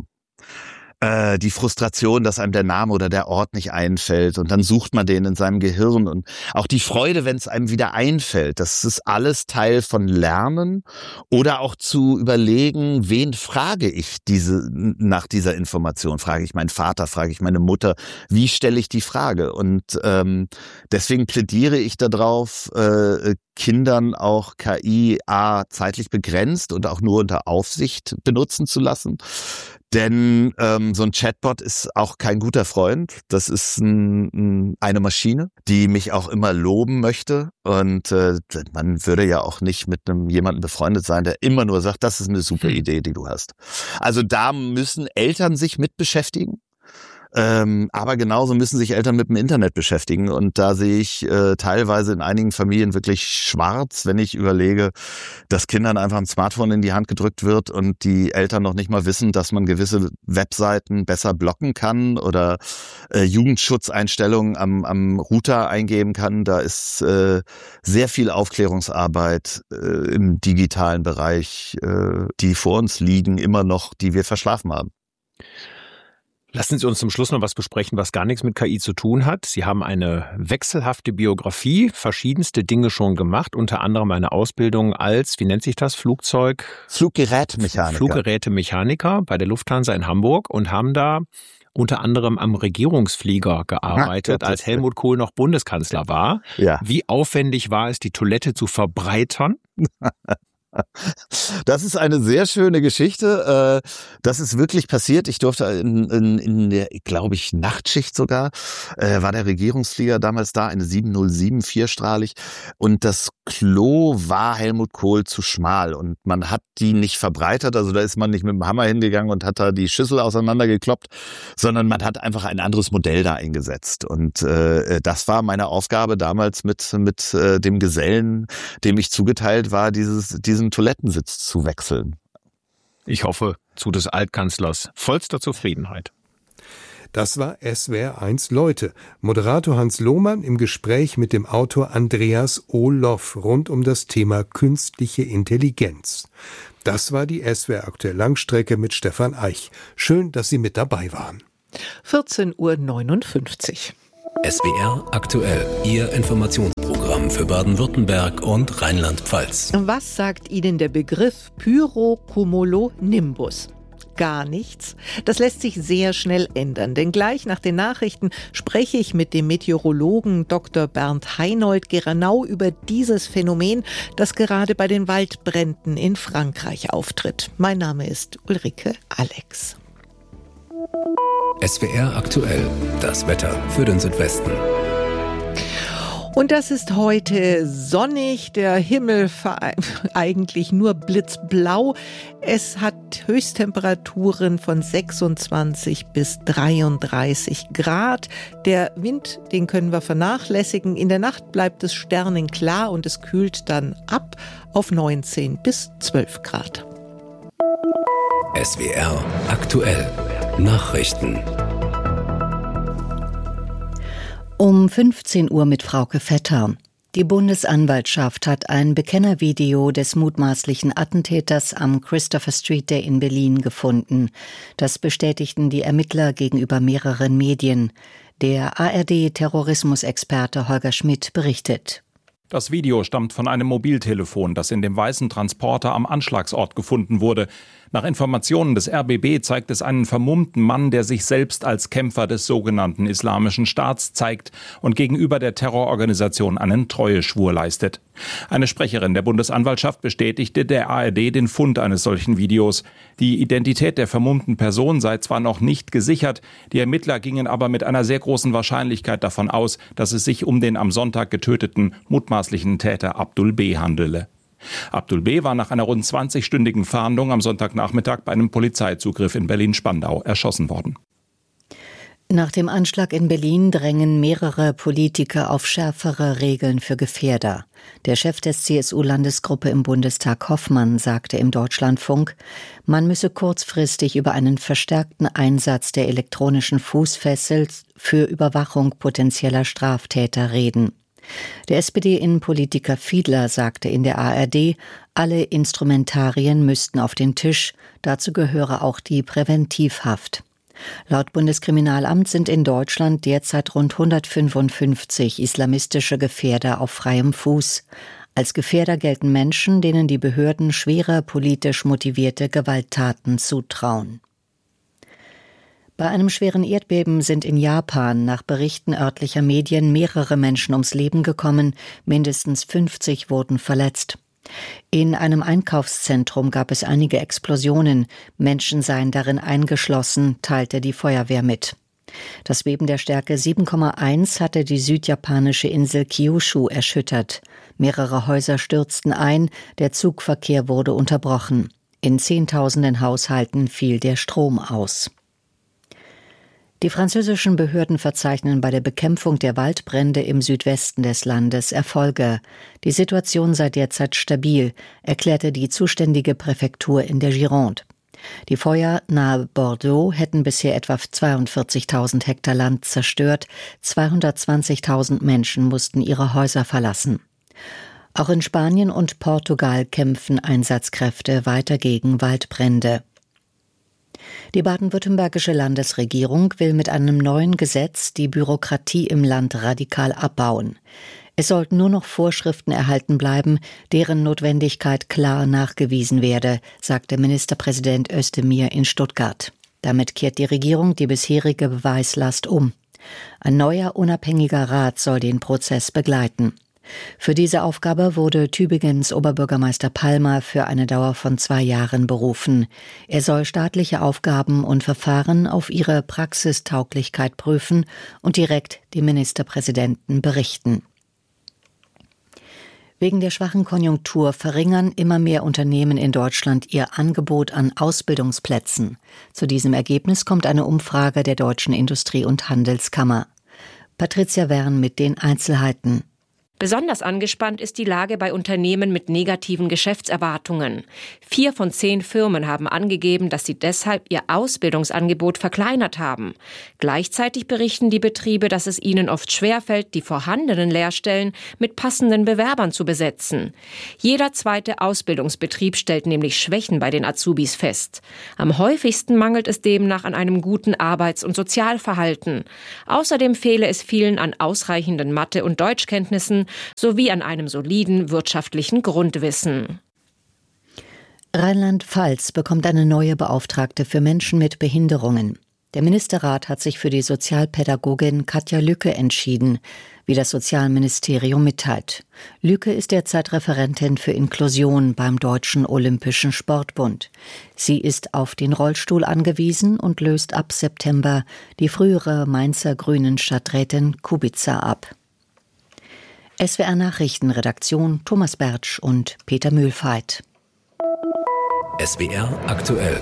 Die Frustration, dass einem der Name oder der Ort nicht einfällt und dann sucht man den in seinem Gehirn und auch die Freude, wenn es einem wieder einfällt. Das ist alles Teil von Lernen oder auch zu überlegen, wen frage ich diese nach dieser Information? Frage ich meinen Vater, frage ich meine Mutter? Wie stelle ich die Frage? Und ähm, deswegen plädiere ich darauf, äh, Kindern auch K I a zeitlich begrenzt und auch nur unter Aufsicht benutzen zu lassen. Denn ähm, so ein Chatbot ist auch kein guter Freund. Das ist ein, ein, eine Maschine, die mich auch immer loben möchte. Und äh, man würde ja auch nicht mit einem jemanden befreundet sein, der immer nur sagt, das ist eine super Idee, die du hast. Also da müssen Eltern sich mit beschäftigen. Ähm, aber genauso müssen sich Eltern mit dem Internet beschäftigen. Und da sehe ich äh, teilweise in einigen Familien wirklich schwarz, wenn ich überlege, dass Kindern einfach ein Smartphone in die Hand gedrückt wird und die Eltern noch nicht mal wissen, dass man gewisse Webseiten besser blocken kann oder äh, Jugendschutzeinstellungen am, am Router eingeben kann. Da ist äh, sehr viel Aufklärungsarbeit äh, im digitalen Bereich, äh, die vor uns liegen, immer noch, die wir verschlafen haben. Lassen Sie uns zum Schluss noch was besprechen, was gar nichts mit K I zu tun hat. Sie haben eine wechselhafte Biografie, verschiedenste Dinge schon gemacht, unter anderem eine Ausbildung als, wie nennt sich das, Flugzeug? Fluggerätemechaniker. Fluggerätemechaniker bei der Lufthansa in Hamburg und haben da unter anderem am Regierungsflieger gearbeitet, ja, als Helmut Kohl noch Bundeskanzler war. Ja. Wie aufwendig war es, die Toilette zu verbreitern? Das ist eine sehr schöne Geschichte. Das ist wirklich passiert. Ich durfte in, in, in der, glaube ich, Nachtschicht sogar, war der Regierungsflieger damals da, eine sieben null sieben, vierstrahlig. Und das Klo war Helmut Kohl zu schmal. Und man hat die nicht verbreitert. Also da ist man nicht mit dem Hammer hingegangen und hat da die Schüssel auseinandergekloppt, sondern man hat einfach ein anderes Modell da eingesetzt. Und äh, das war meine Aufgabe damals mit, mit äh, dem Gesellen, dem ich zugeteilt war, dieses, diesen Toilettensitz zu wechseln. Ich hoffe, zu des Altkanzlers vollster Zufriedenheit. Das war S W R eins Leute. Moderator Hans Lohmann im Gespräch mit dem Autor Andreas O. Loff rund um das Thema künstliche Intelligenz. Das war die S W R Aktuell Langstrecke mit Stefan Eich. Schön, dass Sie mit dabei waren. vierzehn Uhr neunundfünfzig. S W R Aktuell, Ihr Informationsprogramm für Baden-Württemberg und Rheinland-Pfalz. Was sagt Ihnen der Begriff Pyrocumulonimbus? Gar nichts. Das lässt sich sehr schnell ändern, denn gleich nach den Nachrichten spreche ich mit dem Meteorologen Doktor Bernd Heinold genau über dieses Phänomen, das gerade bei den Waldbränden in Frankreich auftritt. Mein Name ist Ulrike Alex. S W R Aktuell, das Wetter für den Südwesten. Und das ist heute sonnig, der Himmel eigentlich nur blitzblau. Es hat Höchsttemperaturen von sechsundzwanzig bis dreiunddreißig Grad. Der Wind, den können wir vernachlässigen. In der Nacht bleibt es sternenklar und es kühlt dann ab auf neunzehn bis zwölf Grad. S W R Aktuell, Nachrichten. Um fünfzehn Uhr mit Frauke Vetter. Die Bundesanwaltschaft hat ein Bekennervideo des mutmaßlichen Attentäters am Christopher Street Day in Berlin gefunden. Das bestätigten die Ermittler gegenüber mehreren Medien. Der A R D-Terrorismusexperte Holger Schmidt berichtet. Das Video stammt von einem Mobiltelefon, das in dem weißen Transporter am Anschlagsort gefunden wurde. Nach Informationen des R B B zeigt es einen vermummten Mann, der sich selbst als Kämpfer des sogenannten Islamischen Staats zeigt und gegenüber der Terrororganisation einen Treueschwur leistet. Eine Sprecherin der Bundesanwaltschaft bestätigte der A R D den Fund eines solchen Videos. Die Identität der vermummten Person sei zwar noch nicht gesichert, die Ermittler gingen aber mit einer sehr großen Wahrscheinlichkeit davon aus, dass es sich um den am Sonntag getöteten mutmaßlichen Täter Abdul B. handele. Abdul B. war nach einer rund zwanzigstündigen Fahndung am Sonntagnachmittag bei einem Polizeizugriff in Berlin-Spandau erschossen worden. Nach dem Anschlag in Berlin drängen mehrere Politiker auf schärfere Regeln für Gefährder. Der Chef des C S U-Landesgruppe im Bundestag, Hoffmann, sagte im Deutschlandfunk, man müsse kurzfristig über einen verstärkten Einsatz der elektronischen Fußfessel für Überwachung potenzieller Straftäter reden. Der S P D-Innenpolitiker Fiedler sagte in der A R D, alle Instrumentarien müssten auf den Tisch, dazu gehöre auch die Präventivhaft. Laut Bundeskriminalamt sind in Deutschland derzeit rund hundertfünfundfünfzig islamistische Gefährder auf freiem Fuß. Als Gefährder gelten Menschen, denen die Behörden schwere politisch motivierte Gewalttaten zutrauen. Bei einem schweren Erdbeben sind in Japan nach Berichten örtlicher Medien mehrere Menschen ums Leben gekommen, mindestens fünfzig wurden verletzt. In einem Einkaufszentrum gab es einige Explosionen, Menschen seien darin eingeschlossen, teilte die Feuerwehr mit. Das Beben der Stärke sieben Komma eins hatte die südjapanische Insel Kyushu erschüttert. Mehrere Häuser stürzten ein, der Zugverkehr wurde unterbrochen. In Zehntausenden Haushalten fiel der Strom aus. Die französischen Behörden verzeichnen bei der Bekämpfung der Waldbrände im Südwesten des Landes Erfolge. Die Situation sei derzeit stabil, erklärte die zuständige Präfektur in der Gironde. Die Feuer nahe Bordeaux hätten bisher etwa zweiundvierzigtausend Hektar Land zerstört, zweihundertzwanzigtausend Menschen mussten ihre Häuser verlassen. Auch in Spanien und Portugal kämpfen Einsatzkräfte weiter gegen Waldbrände. Die baden-württembergische Landesregierung will mit einem neuen Gesetz die Bürokratie im Land radikal abbauen. Es sollten nur noch Vorschriften erhalten bleiben, deren Notwendigkeit klar nachgewiesen werde, sagte Ministerpräsident Özdemir in Stuttgart. Damit kehrt die Regierung die bisherige Beweislast um. Ein neuer unabhängiger Rat soll den Prozess begleiten. Für diese Aufgabe wurde Tübingens Oberbürgermeister Palmer für eine Dauer von zwei Jahren berufen. Er soll staatliche Aufgaben und Verfahren auf ihre Praxistauglichkeit prüfen und direkt dem Ministerpräsidenten berichten. Wegen der schwachen Konjunktur verringern immer mehr Unternehmen in Deutschland ihr Angebot an Ausbildungsplätzen. Zu diesem Ergebnis kommt eine Umfrage der Deutschen Industrie- und Handelskammer. Patricia Wern mit den Einzelheiten. Besonders angespannt ist die Lage bei Unternehmen mit negativen Geschäftserwartungen. Vier von zehn Firmen haben angegeben, dass sie deshalb ihr Ausbildungsangebot verkleinert haben. Gleichzeitig berichten die Betriebe, dass es ihnen oft schwerfällt, die vorhandenen Lehrstellen mit passenden Bewerbern zu besetzen. Jeder zweite Ausbildungsbetrieb stellt nämlich Schwächen bei den Azubis fest. Am häufigsten mangelt es demnach an einem guten Arbeits- und Sozialverhalten. Außerdem fehle es vielen an ausreichenden Mathe- und Deutschkenntnissen sowie an einem soliden wirtschaftlichen Grundwissen. Rheinland-Pfalz bekommt eine neue Beauftragte für Menschen mit Behinderungen. Der Ministerrat hat sich für die Sozialpädagogin Katja Lücke entschieden, wie das Sozialministerium mitteilt. Lücke ist derzeit Referentin für Inklusion beim Deutschen Olympischen Sportbund. Sie ist auf den Rollstuhl angewiesen und löst ab September die frühere Mainzer Grünen Stadträtin Kubica ab. S W R Nachrichtenredaktion Thomas Bertsch und Peter Mühlfeit. S W R aktuell.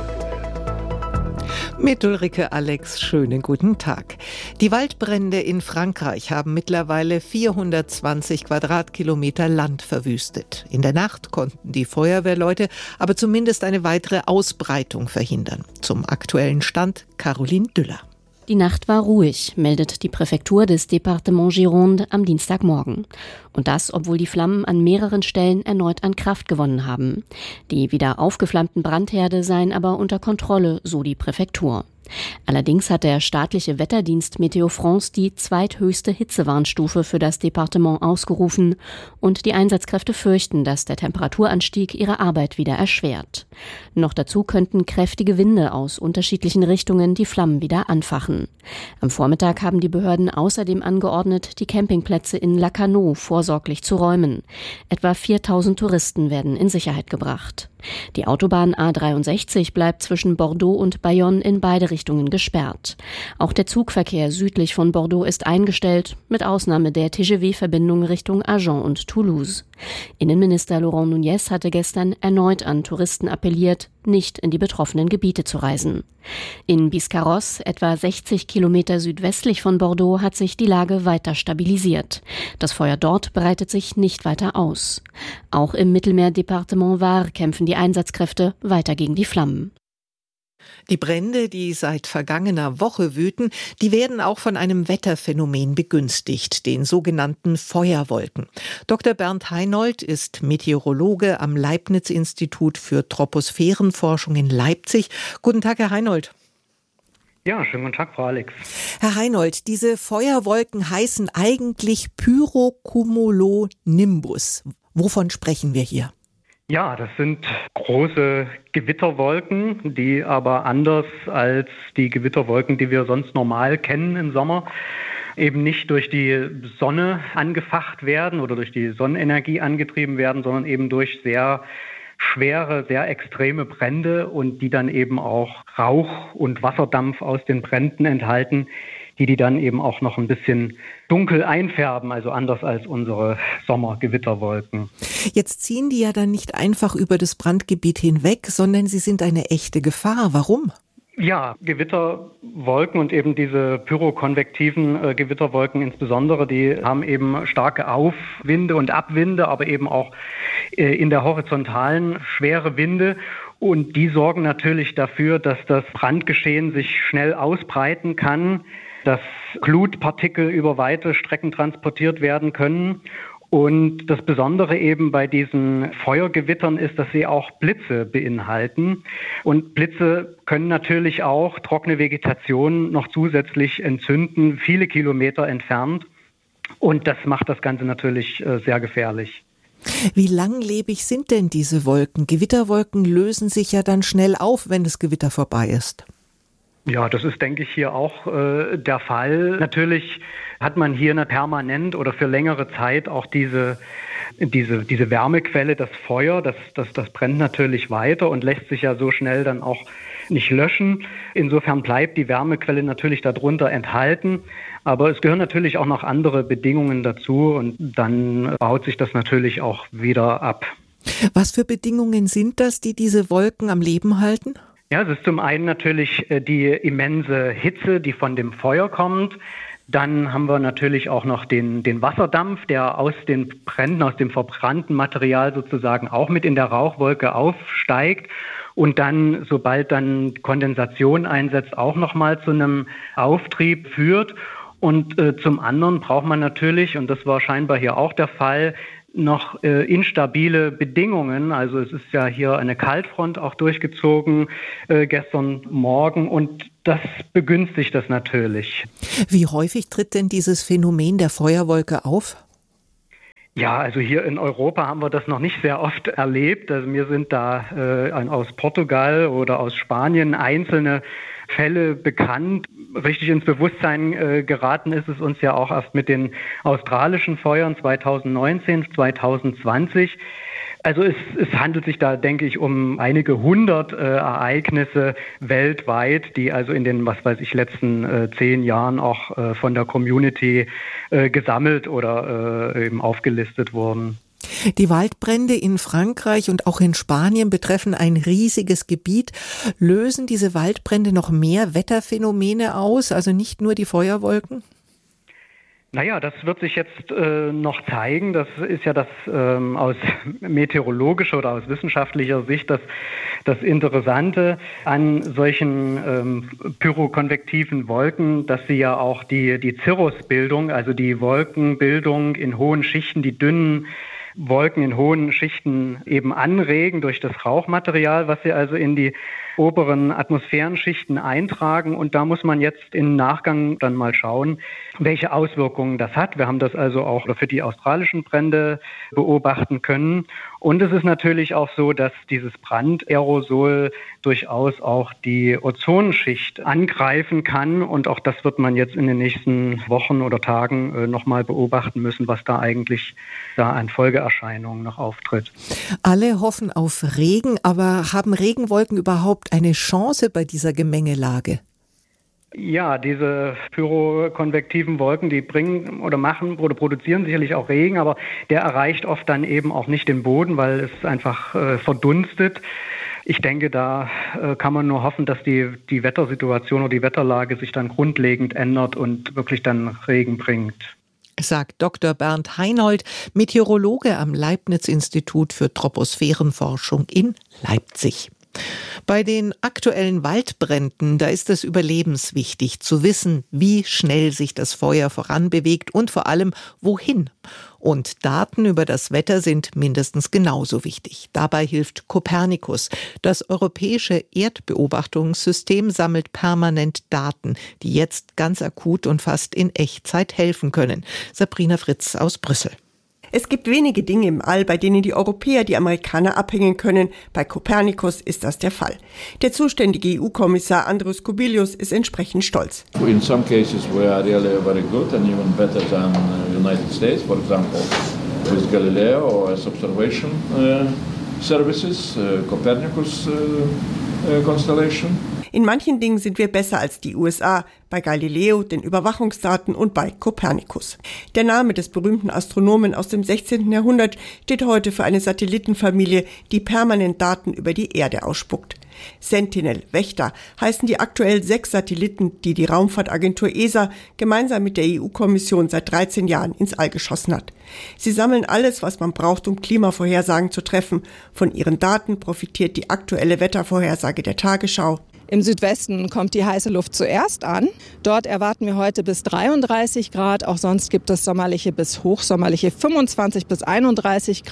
Mit Ulrike Alex, schönen guten Tag. Die Waldbrände in Frankreich haben mittlerweile vierhundertzwanzig Quadratkilometer Land verwüstet. In der Nacht konnten die Feuerwehrleute aber zumindest eine weitere Ausbreitung verhindern. Zum aktuellen Stand Caroline Düller. Die Nacht war ruhig, meldet die Präfektur des Département Gironde am Dienstagmorgen. Und das, obwohl die Flammen an mehreren Stellen erneut an Kraft gewonnen haben. Die wieder aufgeflammten Brandherde seien aber unter Kontrolle, so die Präfektur. Allerdings hat der staatliche Wetterdienst Meteo France die zweithöchste Hitzewarnstufe für das Departement ausgerufen und die Einsatzkräfte fürchten, dass der Temperaturanstieg ihre Arbeit wieder erschwert. Noch dazu könnten kräftige Winde aus unterschiedlichen Richtungen die Flammen wieder anfachen. Am Vormittag haben die Behörden außerdem angeordnet, die Campingplätze in Lacanau vorsorglich zu räumen. Etwa viertausend Touristen werden in Sicherheit gebracht. Die Autobahn A dreiundsechzig bleibt zwischen Bordeaux und Bayonne in beide Richtungen gesperrt. Auch der Zugverkehr südlich von Bordeaux ist eingestellt, mit Ausnahme der T G V-Verbindung Richtung Agen und Toulouse. Innenminister Laurent Nunez hatte gestern erneut an Touristen appelliert, nicht in die betroffenen Gebiete zu reisen. In Biscarrosse, etwa sechzig Kilometer südwestlich von Bordeaux, hat sich die Lage weiter stabilisiert. Das Feuer dort breitet sich nicht weiter aus. Auch im Mittelmeerdepartement Var kämpfen die Einsatzkräfte weiter gegen die Flammen. Die Brände, die seit vergangener Woche wüten, die werden auch von einem Wetterphänomen begünstigt, den sogenannten Feuerwolken. Doktor Bernd Heinold ist Meteorologe am Leibniz-Institut für Troposphärenforschung in Leipzig. Guten Tag, Herr Heinold. Ja, schönen guten Tag, Frau Alex. Herr Heinold, diese Feuerwolken heißen eigentlich Pyrocumulonimbus. Wovon sprechen wir hier? Ja, das sind große Gewitterwolken, die aber anders als die Gewitterwolken, die wir sonst normal kennen im Sommer, eben nicht durch die Sonne angefacht werden oder durch die Sonnenenergie angetrieben werden, sondern eben durch sehr schwere, sehr extreme Brände und die dann eben auch Rauch und Wasserdampf aus den Bränden enthalten, die die dann eben auch noch ein bisschen dunkel einfärben, also anders als unsere Sommergewitterwolken. Jetzt ziehen die ja dann nicht einfach über das Brandgebiet hinweg, sondern sie sind eine echte Gefahr. Warum? Ja, Gewitterwolken und eben diese pyrokonvektiven äh, Gewitterwolken insbesondere, die haben eben starke Aufwinde und Abwinde, aber eben auch äh, in der horizontalen schwere Winde. Und die sorgen natürlich dafür, dass das Brandgeschehen sich schnell ausbreiten kann, dass Glutpartikel über weite Strecken transportiert werden können. Und das Besondere eben bei diesen Feuergewittern ist, dass sie auch Blitze beinhalten. Und Blitze können natürlich auch trockene Vegetation noch zusätzlich entzünden, viele Kilometer entfernt. Und das macht das Ganze natürlich sehr gefährlich. Wie langlebig sind denn diese Wolken? Gewitterwolken lösen sich ja dann schnell auf, wenn das Gewitter vorbei ist. Ja, das ist, denke ich, hier auch äh, der Fall. Natürlich hat man hier eine permanent oder für längere Zeit auch diese, diese, diese Wärmequelle, das Feuer, das, das, das brennt natürlich weiter und lässt sich ja so schnell dann auch nicht löschen. Insofern bleibt die Wärmequelle natürlich darunter enthalten. Aber es gehören natürlich auch noch andere Bedingungen dazu und dann baut sich das natürlich auch wieder ab. Was für Bedingungen sind das, die diese Wolken am Leben halten? Ja, es ist zum einen natürlich die immense Hitze, die von dem Feuer kommt. Dann haben wir natürlich auch noch den, den Wasserdampf, der aus den Bränden, aus dem verbrannten Material sozusagen auch mit in der Rauchwolke aufsteigt und dann, sobald dann Kondensation einsetzt, auch nochmal zu einem Auftrieb führt. Und äh, zum anderen braucht man natürlich, und das war scheinbar hier auch der Fall, noch äh, instabile Bedingungen. Also es ist ja hier eine Kaltfront auch durchgezogen äh, gestern Morgen und das begünstigt das natürlich. Wie häufig tritt denn dieses Phänomen der Feuerwolke auf? Ja, also hier in Europa haben wir das noch nicht sehr oft erlebt. Also mir sind da äh, aus Portugal oder aus Spanien einzelne Fälle bekannt. Richtig ins Bewusstsein äh, geraten ist es uns ja auch erst mit den australischen Feuern zweitausendneunzehn, zweitausendzwanzig. Also es, es handelt sich da, denke ich, um einige hundert äh, Ereignisse weltweit, die also in den, was weiß ich, letzten äh, zehn Jahren auch äh, von der Community äh, gesammelt oder äh, eben aufgelistet wurden. Die Waldbrände in Frankreich und auch in Spanien betreffen ein riesiges Gebiet. Lösen diese Waldbrände noch mehr Wetterphänomene aus, also nicht nur die Feuerwolken? Naja, das wird sich jetzt äh, noch zeigen. Das ist ja das ähm, aus meteorologischer oder aus wissenschaftlicher Sicht das, das Interessante an solchen ähm, pyrokonvektiven Wolken, dass sie ja auch die, die Cirrusbildung, also die Wolkenbildung in hohen Schichten, die dünnen Wolken in hohen Schichten eben anregen durch das Rauchmaterial, was sie also in die oberen Atmosphärenschichten eintragen. Und da muss man jetzt im Nachgang dann mal schauen, welche Auswirkungen das hat. Wir haben das also auch für die australischen Brände beobachten können. Und es ist natürlich auch so, dass dieses Brandaerosol durchaus auch die Ozonschicht angreifen kann. Und auch das wird man jetzt in den nächsten Wochen oder Tagen äh, nochmal beobachten müssen, was da eigentlich da an Folgeerscheinungen noch auftritt. Alle hoffen auf Regen, aber haben Regenwolken überhaupt eine Chance bei dieser Gemengelage? Ja, diese pyrokonvektiven Wolken, die bringen oder machen oder produzieren sicherlich auch Regen, aber der erreicht oft dann eben auch nicht den Boden, weil es einfach äh, verdunstet. Ich denke, da äh, kann man nur hoffen, dass die, die Wettersituation oder die Wetterlage sich dann grundlegend ändert und wirklich dann Regen bringt. Sagt Doktor Bernd Heinold, Meteorologe am Leibniz-Institut für Troposphärenforschung in Leipzig. Bei den aktuellen Waldbränden, da ist es überlebenswichtig zu wissen, wie schnell sich das Feuer voranbewegt und vor allem wohin. Und Daten über das Wetter sind mindestens genauso wichtig. Dabei hilft Copernicus. Das europäische Erdbeobachtungssystem sammelt permanent Daten, die jetzt ganz akut und fast in Echtzeit helfen können. Sabrina Fritz aus Brüssel. Es gibt wenige Dinge im All, bei denen die Europäer die Amerikaner abhängen können. Bei Copernicus ist das der Fall. Der zuständige E U-Kommissar Andrius Kubilius ist entsprechend stolz. In some cases we are really very good and even better than the United States, for example with Galileo or as observation uh, services, uh, Copernicus uh, uh, constellation. In manchen Dingen sind wir besser als die U S A, bei Galileo, den Überwachungsdaten und bei Copernicus. Der Name des berühmten Astronomen aus dem sechzehnten Jahrhundert steht heute für eine Satellitenfamilie, die permanent Daten über die Erde ausspuckt. Sentinel, Wächter heißen die aktuell sechs Satelliten, die die Raumfahrtagentur E S A gemeinsam mit der E U-Kommission seit dreizehn Jahren ins All geschossen hat. Sie sammeln alles, was man braucht, um Klimavorhersagen zu treffen. Von ihren Daten profitiert die aktuelle Wettervorhersage der Tagesschau. Im Südwesten kommt die heiße Luft zuerst an. Dort erwarten wir heute bis dreiunddreißig Grad. Auch sonst gibt es sommerliche bis hochsommerliche fünfundzwanzig bis einunddreißig Grad.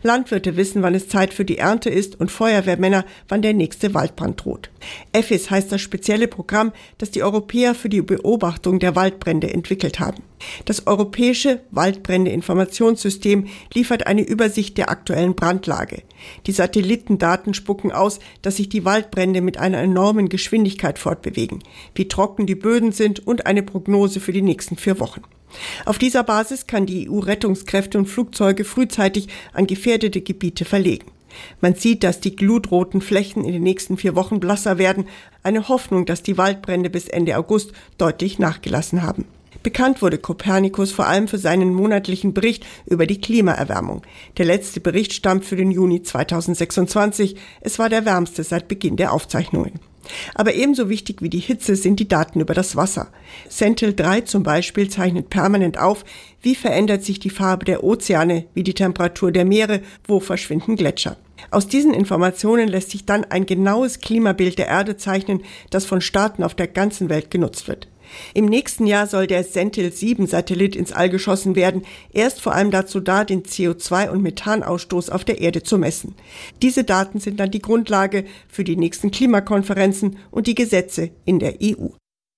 Landwirte wissen, wann es Zeit für die Ernte ist und Feuerwehrmänner, wann der nächste Waldbrand droht. E F I S heißt das spezielle Programm, das die Europäer für die Beobachtung der Waldbrände entwickelt haben. Das europäische Waldbrände-Informationssystem liefert eine Übersicht der aktuellen Brandlage. Die Satellitendaten spucken aus, dass sich die Waldbrände mit einer enormen Geschwindigkeit fortbewegen, wie trocken die Böden sind und eine Prognose für die nächsten vier Wochen. Auf dieser Basis kann die E U-Rettungskräfte und Flugzeuge frühzeitig an gefährdete Gebiete verlegen. Man sieht, dass die glutroten Flächen in den nächsten vier Wochen blasser werden, eine Hoffnung, dass die Waldbrände bis Ende August deutlich nachgelassen haben. Bekannt wurde Copernicus vor allem für seinen monatlichen Bericht über die Klimaerwärmung. Der letzte Bericht stammt für den Juni zweitausendsechsundzwanzig. Es war der wärmste seit Beginn der Aufzeichnungen. Aber ebenso wichtig wie die Hitze sind die Daten über das Wasser. Sentinel drei zum Beispiel zeichnet permanent auf, wie verändert sich die Farbe der Ozeane, wie die Temperatur der Meere, wo verschwinden Gletscher. Aus diesen Informationen lässt sich dann ein genaues Klimabild der Erde zeichnen, das von Staaten auf der ganzen Welt genutzt wird. Im nächsten Jahr soll der Sentinel sieben Satellit ins All geschossen werden. Er ist vor allem dazu da, den C O zwei- und Methanausstoß auf der Erde zu messen. Diese Daten sind dann die Grundlage für die nächsten Klimakonferenzen und die Gesetze in der E U.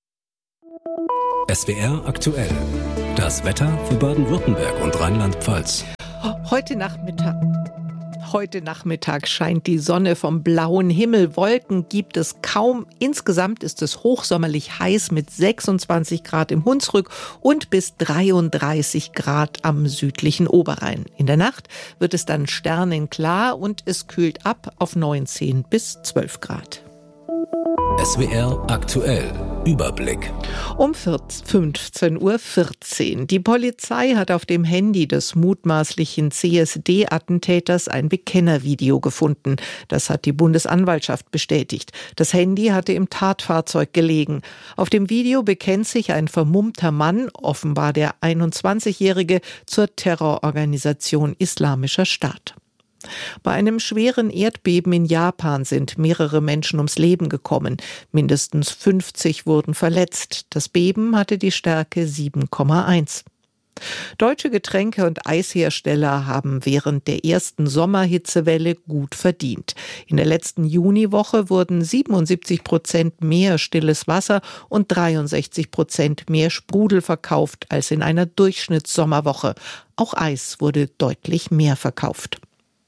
S W R aktuell. Das Wetter für Baden-Württemberg und Rheinland-Pfalz. Heute Nachmittag. Heute Nachmittag scheint die Sonne vom blauen Himmel. Wolken gibt es kaum. Insgesamt ist es hochsommerlich heiß mit sechsundzwanzig Grad im Hunsrück und bis dreiunddreißig Grad am südlichen Oberrhein. In der Nacht wird es dann sternenklar und es kühlt ab auf neunzehn bis zwölf Grad. S W R aktuell. Überblick. Um fünfzehn Uhr vierzehn. Die Polizei hat auf dem Handy des mutmaßlichen C S D-Attentäters ein Bekennervideo gefunden. Das hat die Bundesanwaltschaft bestätigt. Das Handy hatte im Tatfahrzeug gelegen. Auf dem Video bekennt sich ein vermummter Mann, offenbar der einundzwanzigjährige, zur Terrororganisation Islamischer Staat. Bei einem schweren Erdbeben in Japan sind mehrere Menschen ums Leben gekommen. Mindestens fünfzig wurden verletzt. Das Beben hatte die Stärke sieben Komma eins. Deutsche Getränke- und Eishersteller haben während der ersten Sommerhitzewelle gut verdient. In der letzten Juniwoche wurden siebenundsiebzig Prozent mehr stilles Wasser und dreiundsechzig Prozent mehr Sprudel verkauft als in einer Durchschnittssommerwoche. Auch Eis wurde deutlich mehr verkauft.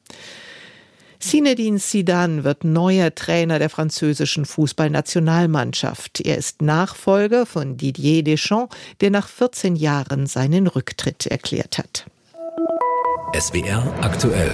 Zinedine Zidane wird neuer Trainer der französischen Fußballnationalmannschaft. Er ist Nachfolger von Didier Deschamps, der nach vierzehn Jahren seinen Rücktritt erklärt hat. S W R aktuell.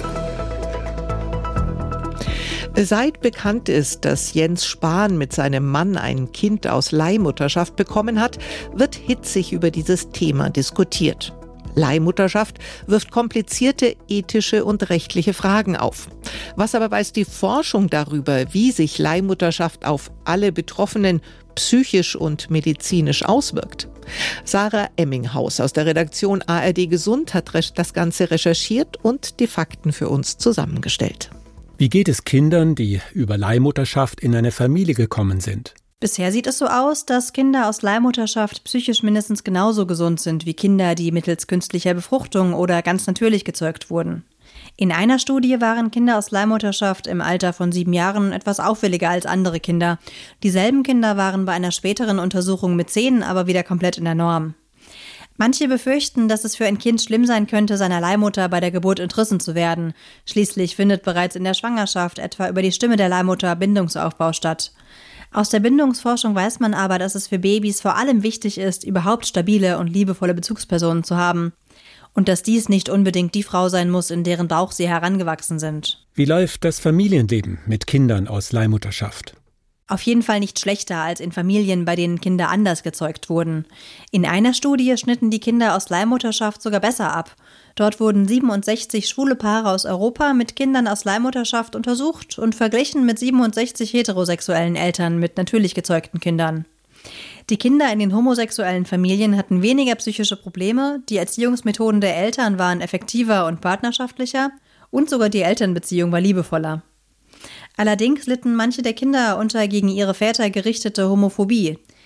Seit bekannt ist, dass Jens Spahn mit seinem Mann ein Kind aus Leihmutterschaft bekommen hat, wird hitzig über dieses Thema diskutiert. Leihmutterschaft wirft komplizierte ethische und rechtliche Fragen auf. Was aber weiß die Forschung darüber, wie sich Leihmutterschaft auf alle Betroffenen psychisch und medizinisch auswirkt? Sarah Emminghaus aus der Redaktion A R D Gesund hat das Ganze recherchiert und die Fakten für uns zusammengestellt. Wie geht es Kindern, die über Leihmutterschaft in eine Familie gekommen sind? Bisher sieht es so aus, dass Kinder aus Leihmutterschaft psychisch mindestens genauso gesund sind wie Kinder, die mittels künstlicher Befruchtung oder ganz natürlich gezeugt wurden. In einer Studie waren Kinder aus Leihmutterschaft im Alter von sieben Jahren etwas auffälliger als andere Kinder. Dieselben Kinder waren bei einer späteren Untersuchung mit zehn aber wieder komplett in der Norm. Manche befürchten, dass es für ein Kind schlimm sein könnte, seiner Leihmutter bei der Geburt entrissen zu werden. Schließlich findet bereits in der Schwangerschaft etwa über die Stimme der Leihmutter Bindungsaufbau statt. Aus der Bindungsforschung weiß man aber, dass es für Babys vor allem wichtig ist, überhaupt stabile und liebevolle Bezugspersonen zu haben. Und dass dies nicht unbedingt die Frau sein muss, in deren Bauch sie herangewachsen sind. Wie läuft das Familienleben mit Kindern aus Leihmutterschaft? Auf jeden Fall nicht schlechter als in Familien, bei denen Kinder anders gezeugt wurden. In einer Studie schnitten die Kinder aus Leihmutterschaft sogar besser ab. Dort wurden siebenundsechzig schwule Paare aus Europa mit Kindern aus Leihmutterschaft untersucht und verglichen mit siebenundsechzig heterosexuellen Eltern mit natürlich gezeugten Kindern. Die Kinder in den homosexuellen Familien hatten weniger psychische Probleme, die Erziehungsmethoden der Eltern waren effektiver und partnerschaftlicher und sogar die Elternbeziehung war liebevoller. Allerdings litten manche der Kinder unter gegen ihre Väter gerichtete Homophobie.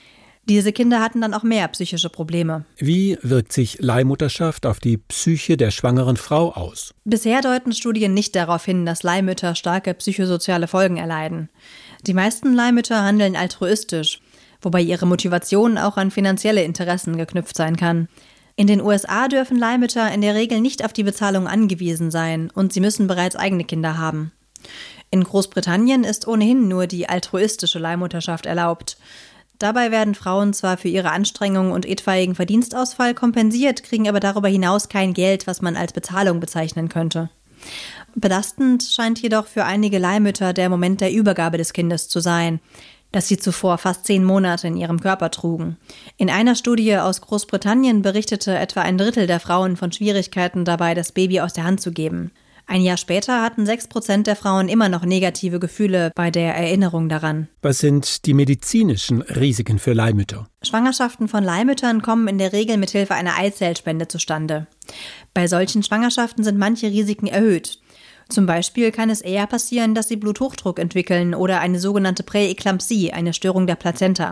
Diese Kinder hatten dann auch mehr psychische Probleme. Wie wirkt sich Leihmutterschaft auf die Psyche der schwangeren Frau aus? Bisher deuten Studien nicht darauf hin, dass Leihmütter starke psychosoziale Folgen erleiden. Die meisten Leihmütter handeln altruistisch, wobei ihre Motivation auch an finanzielle Interessen geknüpft sein kann. In den U S A dürfen Leihmütter in der Regel nicht auf die Bezahlung angewiesen sein und sie müssen bereits eigene Kinder haben. In Großbritannien ist ohnehin nur die altruistische Leihmutterschaft erlaubt. Dabei werden Frauen zwar für ihre Anstrengungen und etwaigen Verdienstausfall kompensiert, kriegen aber darüber hinaus kein Geld, was man als Bezahlung bezeichnen könnte. Belastend scheint jedoch für einige Leihmütter der Moment der Übergabe des Kindes zu sein, das sie zuvor fast zehn Monate in ihrem Körper trugen. In einer Studie aus Großbritannien berichtete etwa ein Drittel der Frauen von Schwierigkeiten dabei, das Baby aus der Hand zu geben. Ein Jahr später hatten sechs Prozent der Frauen immer noch negative Gefühle bei der Erinnerung daran. Was sind die medizinischen Risiken für Leihmütter? Schwangerschaften von Leihmüttern kommen in der Regel mit Hilfe einer Eizellspende zustande. Bei solchen Schwangerschaften sind manche Risiken erhöht. Zum Beispiel kann es eher passieren, dass sie Bluthochdruck entwickeln oder eine sogenannte Präeklampsie, eine Störung der Plazenta.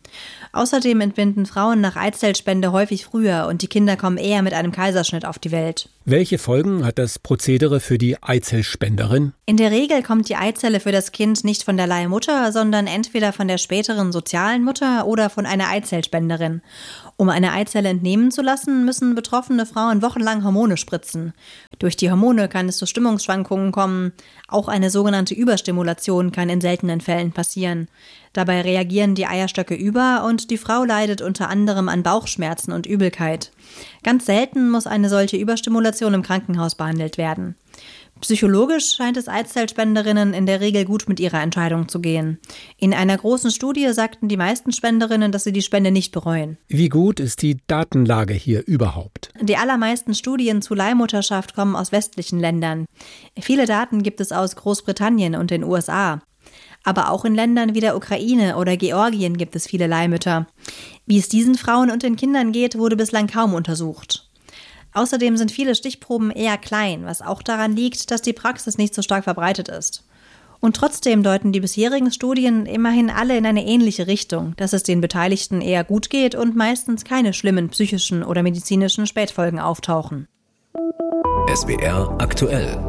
Außerdem entbinden Frauen nach Eizellspende häufig früher und die Kinder kommen eher mit einem Kaiserschnitt auf die Welt. Welche Folgen hat das Prozedere für die Eizellspenderin? In der Regel kommt die Eizelle für das Kind nicht von der Leihmutter, sondern entweder von der späteren sozialen Mutter oder von einer Eizellspenderin. Um eine Eizelle entnehmen zu lassen, müssen betroffene Frauen wochenlang Hormone spritzen. Durch die Hormone kann es zu Stimmungsschwankungen kommen. Auch eine sogenannte Überstimulation kann in seltenen Fällen passieren. Dabei reagieren die Eierstöcke über und die Frau leidet unter anderem an Bauchschmerzen und Übelkeit. Ganz selten muss eine solche Überstimulation im Krankenhaus behandelt werden. Psychologisch scheint es Eizellspenderinnen in der Regel gut mit ihrer Entscheidung zu gehen. In einer großen Studie sagten die meisten Spenderinnen, dass sie die Spende nicht bereuen. Wie gut ist die Datenlage hier überhaupt? Die allermeisten Studien zu Leihmutterschaft kommen aus westlichen Ländern. Viele Daten gibt es aus Großbritannien und den U S A. Aber auch in Ländern wie der Ukraine oder Georgien gibt es viele Leihmütter. Wie es diesen Frauen und den Kindern geht, wurde bislang kaum untersucht. Außerdem sind viele Stichproben eher klein, was auch daran liegt, dass die Praxis nicht so stark verbreitet ist. Und trotzdem deuten die bisherigen Studien immerhin alle in eine ähnliche Richtung, dass es den Beteiligten eher gut geht und meistens keine schlimmen psychischen oder medizinischen Spätfolgen auftauchen. S W R aktuell.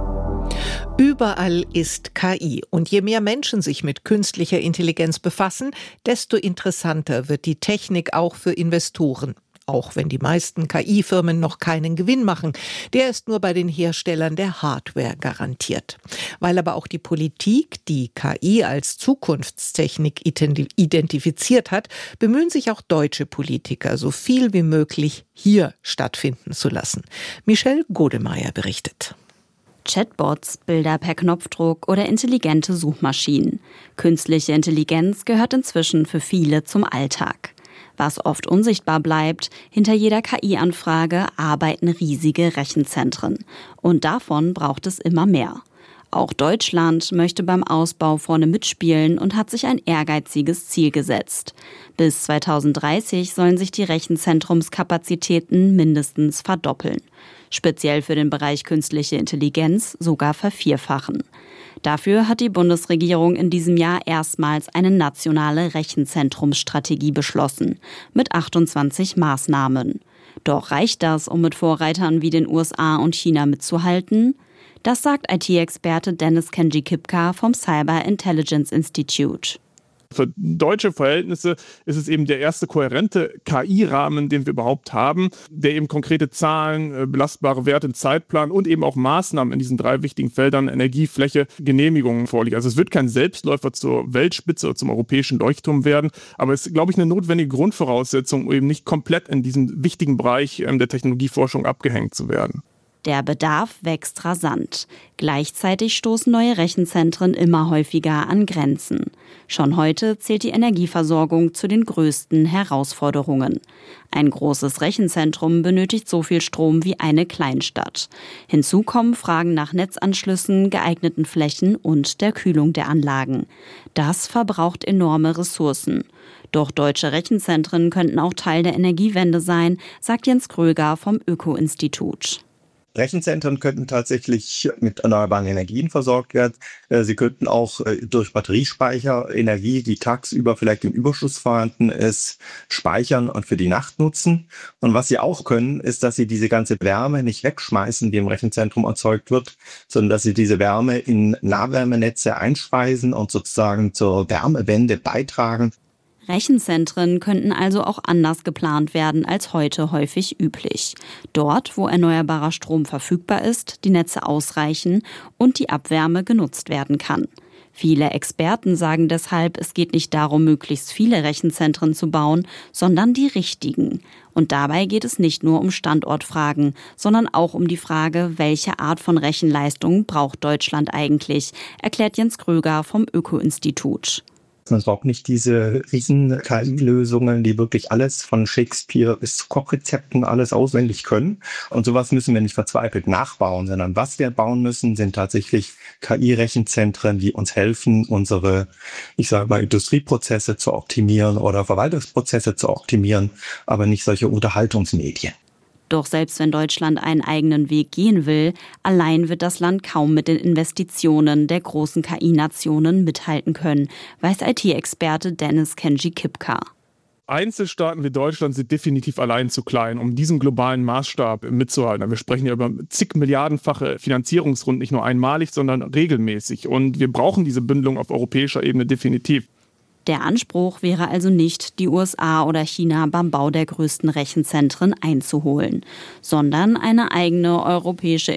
Überall ist K I. Und je mehr Menschen sich mit künstlicher Intelligenz befassen, desto interessanter wird die Technik auch für Investoren. Auch wenn die meisten K I-Firmen noch keinen Gewinn machen. Der ist nur bei den Herstellern der Hardware garantiert. Weil aber auch die Politik die K I als Zukunftstechnik identifiziert hat, bemühen sich auch deutsche Politiker, so viel wie möglich hier stattfinden zu lassen. Michelle Godemeyer berichtet. Chatbots, Bilder per Knopfdruck oder intelligente Suchmaschinen. Künstliche Intelligenz gehört inzwischen für viele zum Alltag. Was oft unsichtbar bleibt, hinter jeder K I-Anfrage arbeiten riesige Rechenzentren. Und davon braucht es immer mehr. Auch Deutschland möchte beim Ausbau vorne mitspielen und hat sich ein ehrgeiziges Ziel gesetzt. Bis zweitausenddreißig sollen sich die Rechenzentrumskapazitäten mindestens verdoppeln. Speziell für den Bereich künstliche Intelligenz sogar vervierfachen. Dafür hat die Bundesregierung in diesem Jahr erstmals eine nationale Rechenzentrumsstrategie beschlossen, mit achtundzwanzig Maßnahmen. Doch reicht das, um mit Vorreitern wie den U S A und China mitzuhalten? Das sagt I T-Experte Dennis Kenji-Kipka vom Cyber Intelligence Institute. Für deutsche Verhältnisse ist es eben der erste kohärente K I-Rahmen, den wir überhaupt haben, der eben konkrete Zahlen, belastbare Werte, Zeitplan und eben auch Maßnahmen in diesen drei wichtigen Feldern Energie, Fläche, Genehmigungen vorliegt. Also es wird kein Selbstläufer zur Weltspitze oder zum europäischen Leuchtturm werden, aber es ist, glaube ich, eine notwendige Grundvoraussetzung, um eben nicht komplett in diesem wichtigen Bereich der Technologieforschung abgehängt zu werden. Der Bedarf wächst rasant. Gleichzeitig stoßen neue Rechenzentren immer häufiger an Grenzen. Schon heute zählt die Energieversorgung zu den größten Herausforderungen. Ein großes Rechenzentrum benötigt so viel Strom wie eine Kleinstadt. Hinzu kommen Fragen nach Netzanschlüssen, geeigneten Flächen und der Kühlung der Anlagen. Das verbraucht enorme Ressourcen. Doch deutsche Rechenzentren könnten auch Teil der Energiewende sein, sagt Jens Kröger vom Öko-Institut. Rechenzentren könnten tatsächlich mit erneuerbaren Energien versorgt werden. Sie könnten auch durch Batteriespeicher Energie, die tagsüber vielleicht im Überschuss vorhanden ist, speichern und für die Nacht nutzen. Und was sie auch können, ist, dass sie diese ganze Wärme nicht wegschmeißen, die im Rechenzentrum erzeugt wird, sondern dass sie diese Wärme in Nahwärmenetze einspeisen und sozusagen zur Wärmewende beitragen. Rechenzentren könnten also auch anders geplant werden als heute häufig üblich. Dort, wo erneuerbarer Strom verfügbar ist, die Netze ausreichen und die Abwärme genutzt werden kann. Viele Experten sagen deshalb, es geht nicht darum, möglichst viele Rechenzentren zu bauen, sondern die richtigen. Und dabei geht es nicht nur um Standortfragen, sondern auch um die Frage, welche Art von Rechenleistung braucht Deutschland eigentlich, erklärt Jens Kröger vom Öko-Institut. Man braucht nicht diese riesen K I-Lösungen, die wirklich alles von Shakespeare bis zu Kochrezepten alles auswendig können. Und sowas müssen wir nicht verzweifelt nachbauen, sondern was wir bauen müssen, sind tatsächlich K I-Rechenzentren, die uns helfen, unsere, ich sage mal, Industrieprozesse zu optimieren oder Verwaltungsprozesse zu optimieren, aber nicht solche Unterhaltungsmedien. Doch selbst wenn Deutschland einen eigenen Weg gehen will, allein wird das Land kaum mit den Investitionen der großen K I-Nationen mithalten können, weiß I T-Experte Dennis Kenji-Kipka. Einzelstaaten wie Deutschland sind definitiv allein zu klein, um diesen globalen Maßstab mitzuhalten. Wir sprechen ja über zig Milliardenfache Finanzierungsrunden, nicht nur einmalig, sondern regelmäßig. Und wir brauchen diese Bündelung auf europäischer Ebene definitiv. Der Anspruch wäre also nicht, die U S A oder China beim Bau der größten Rechenzentren einzuholen, sondern eine eigene europäische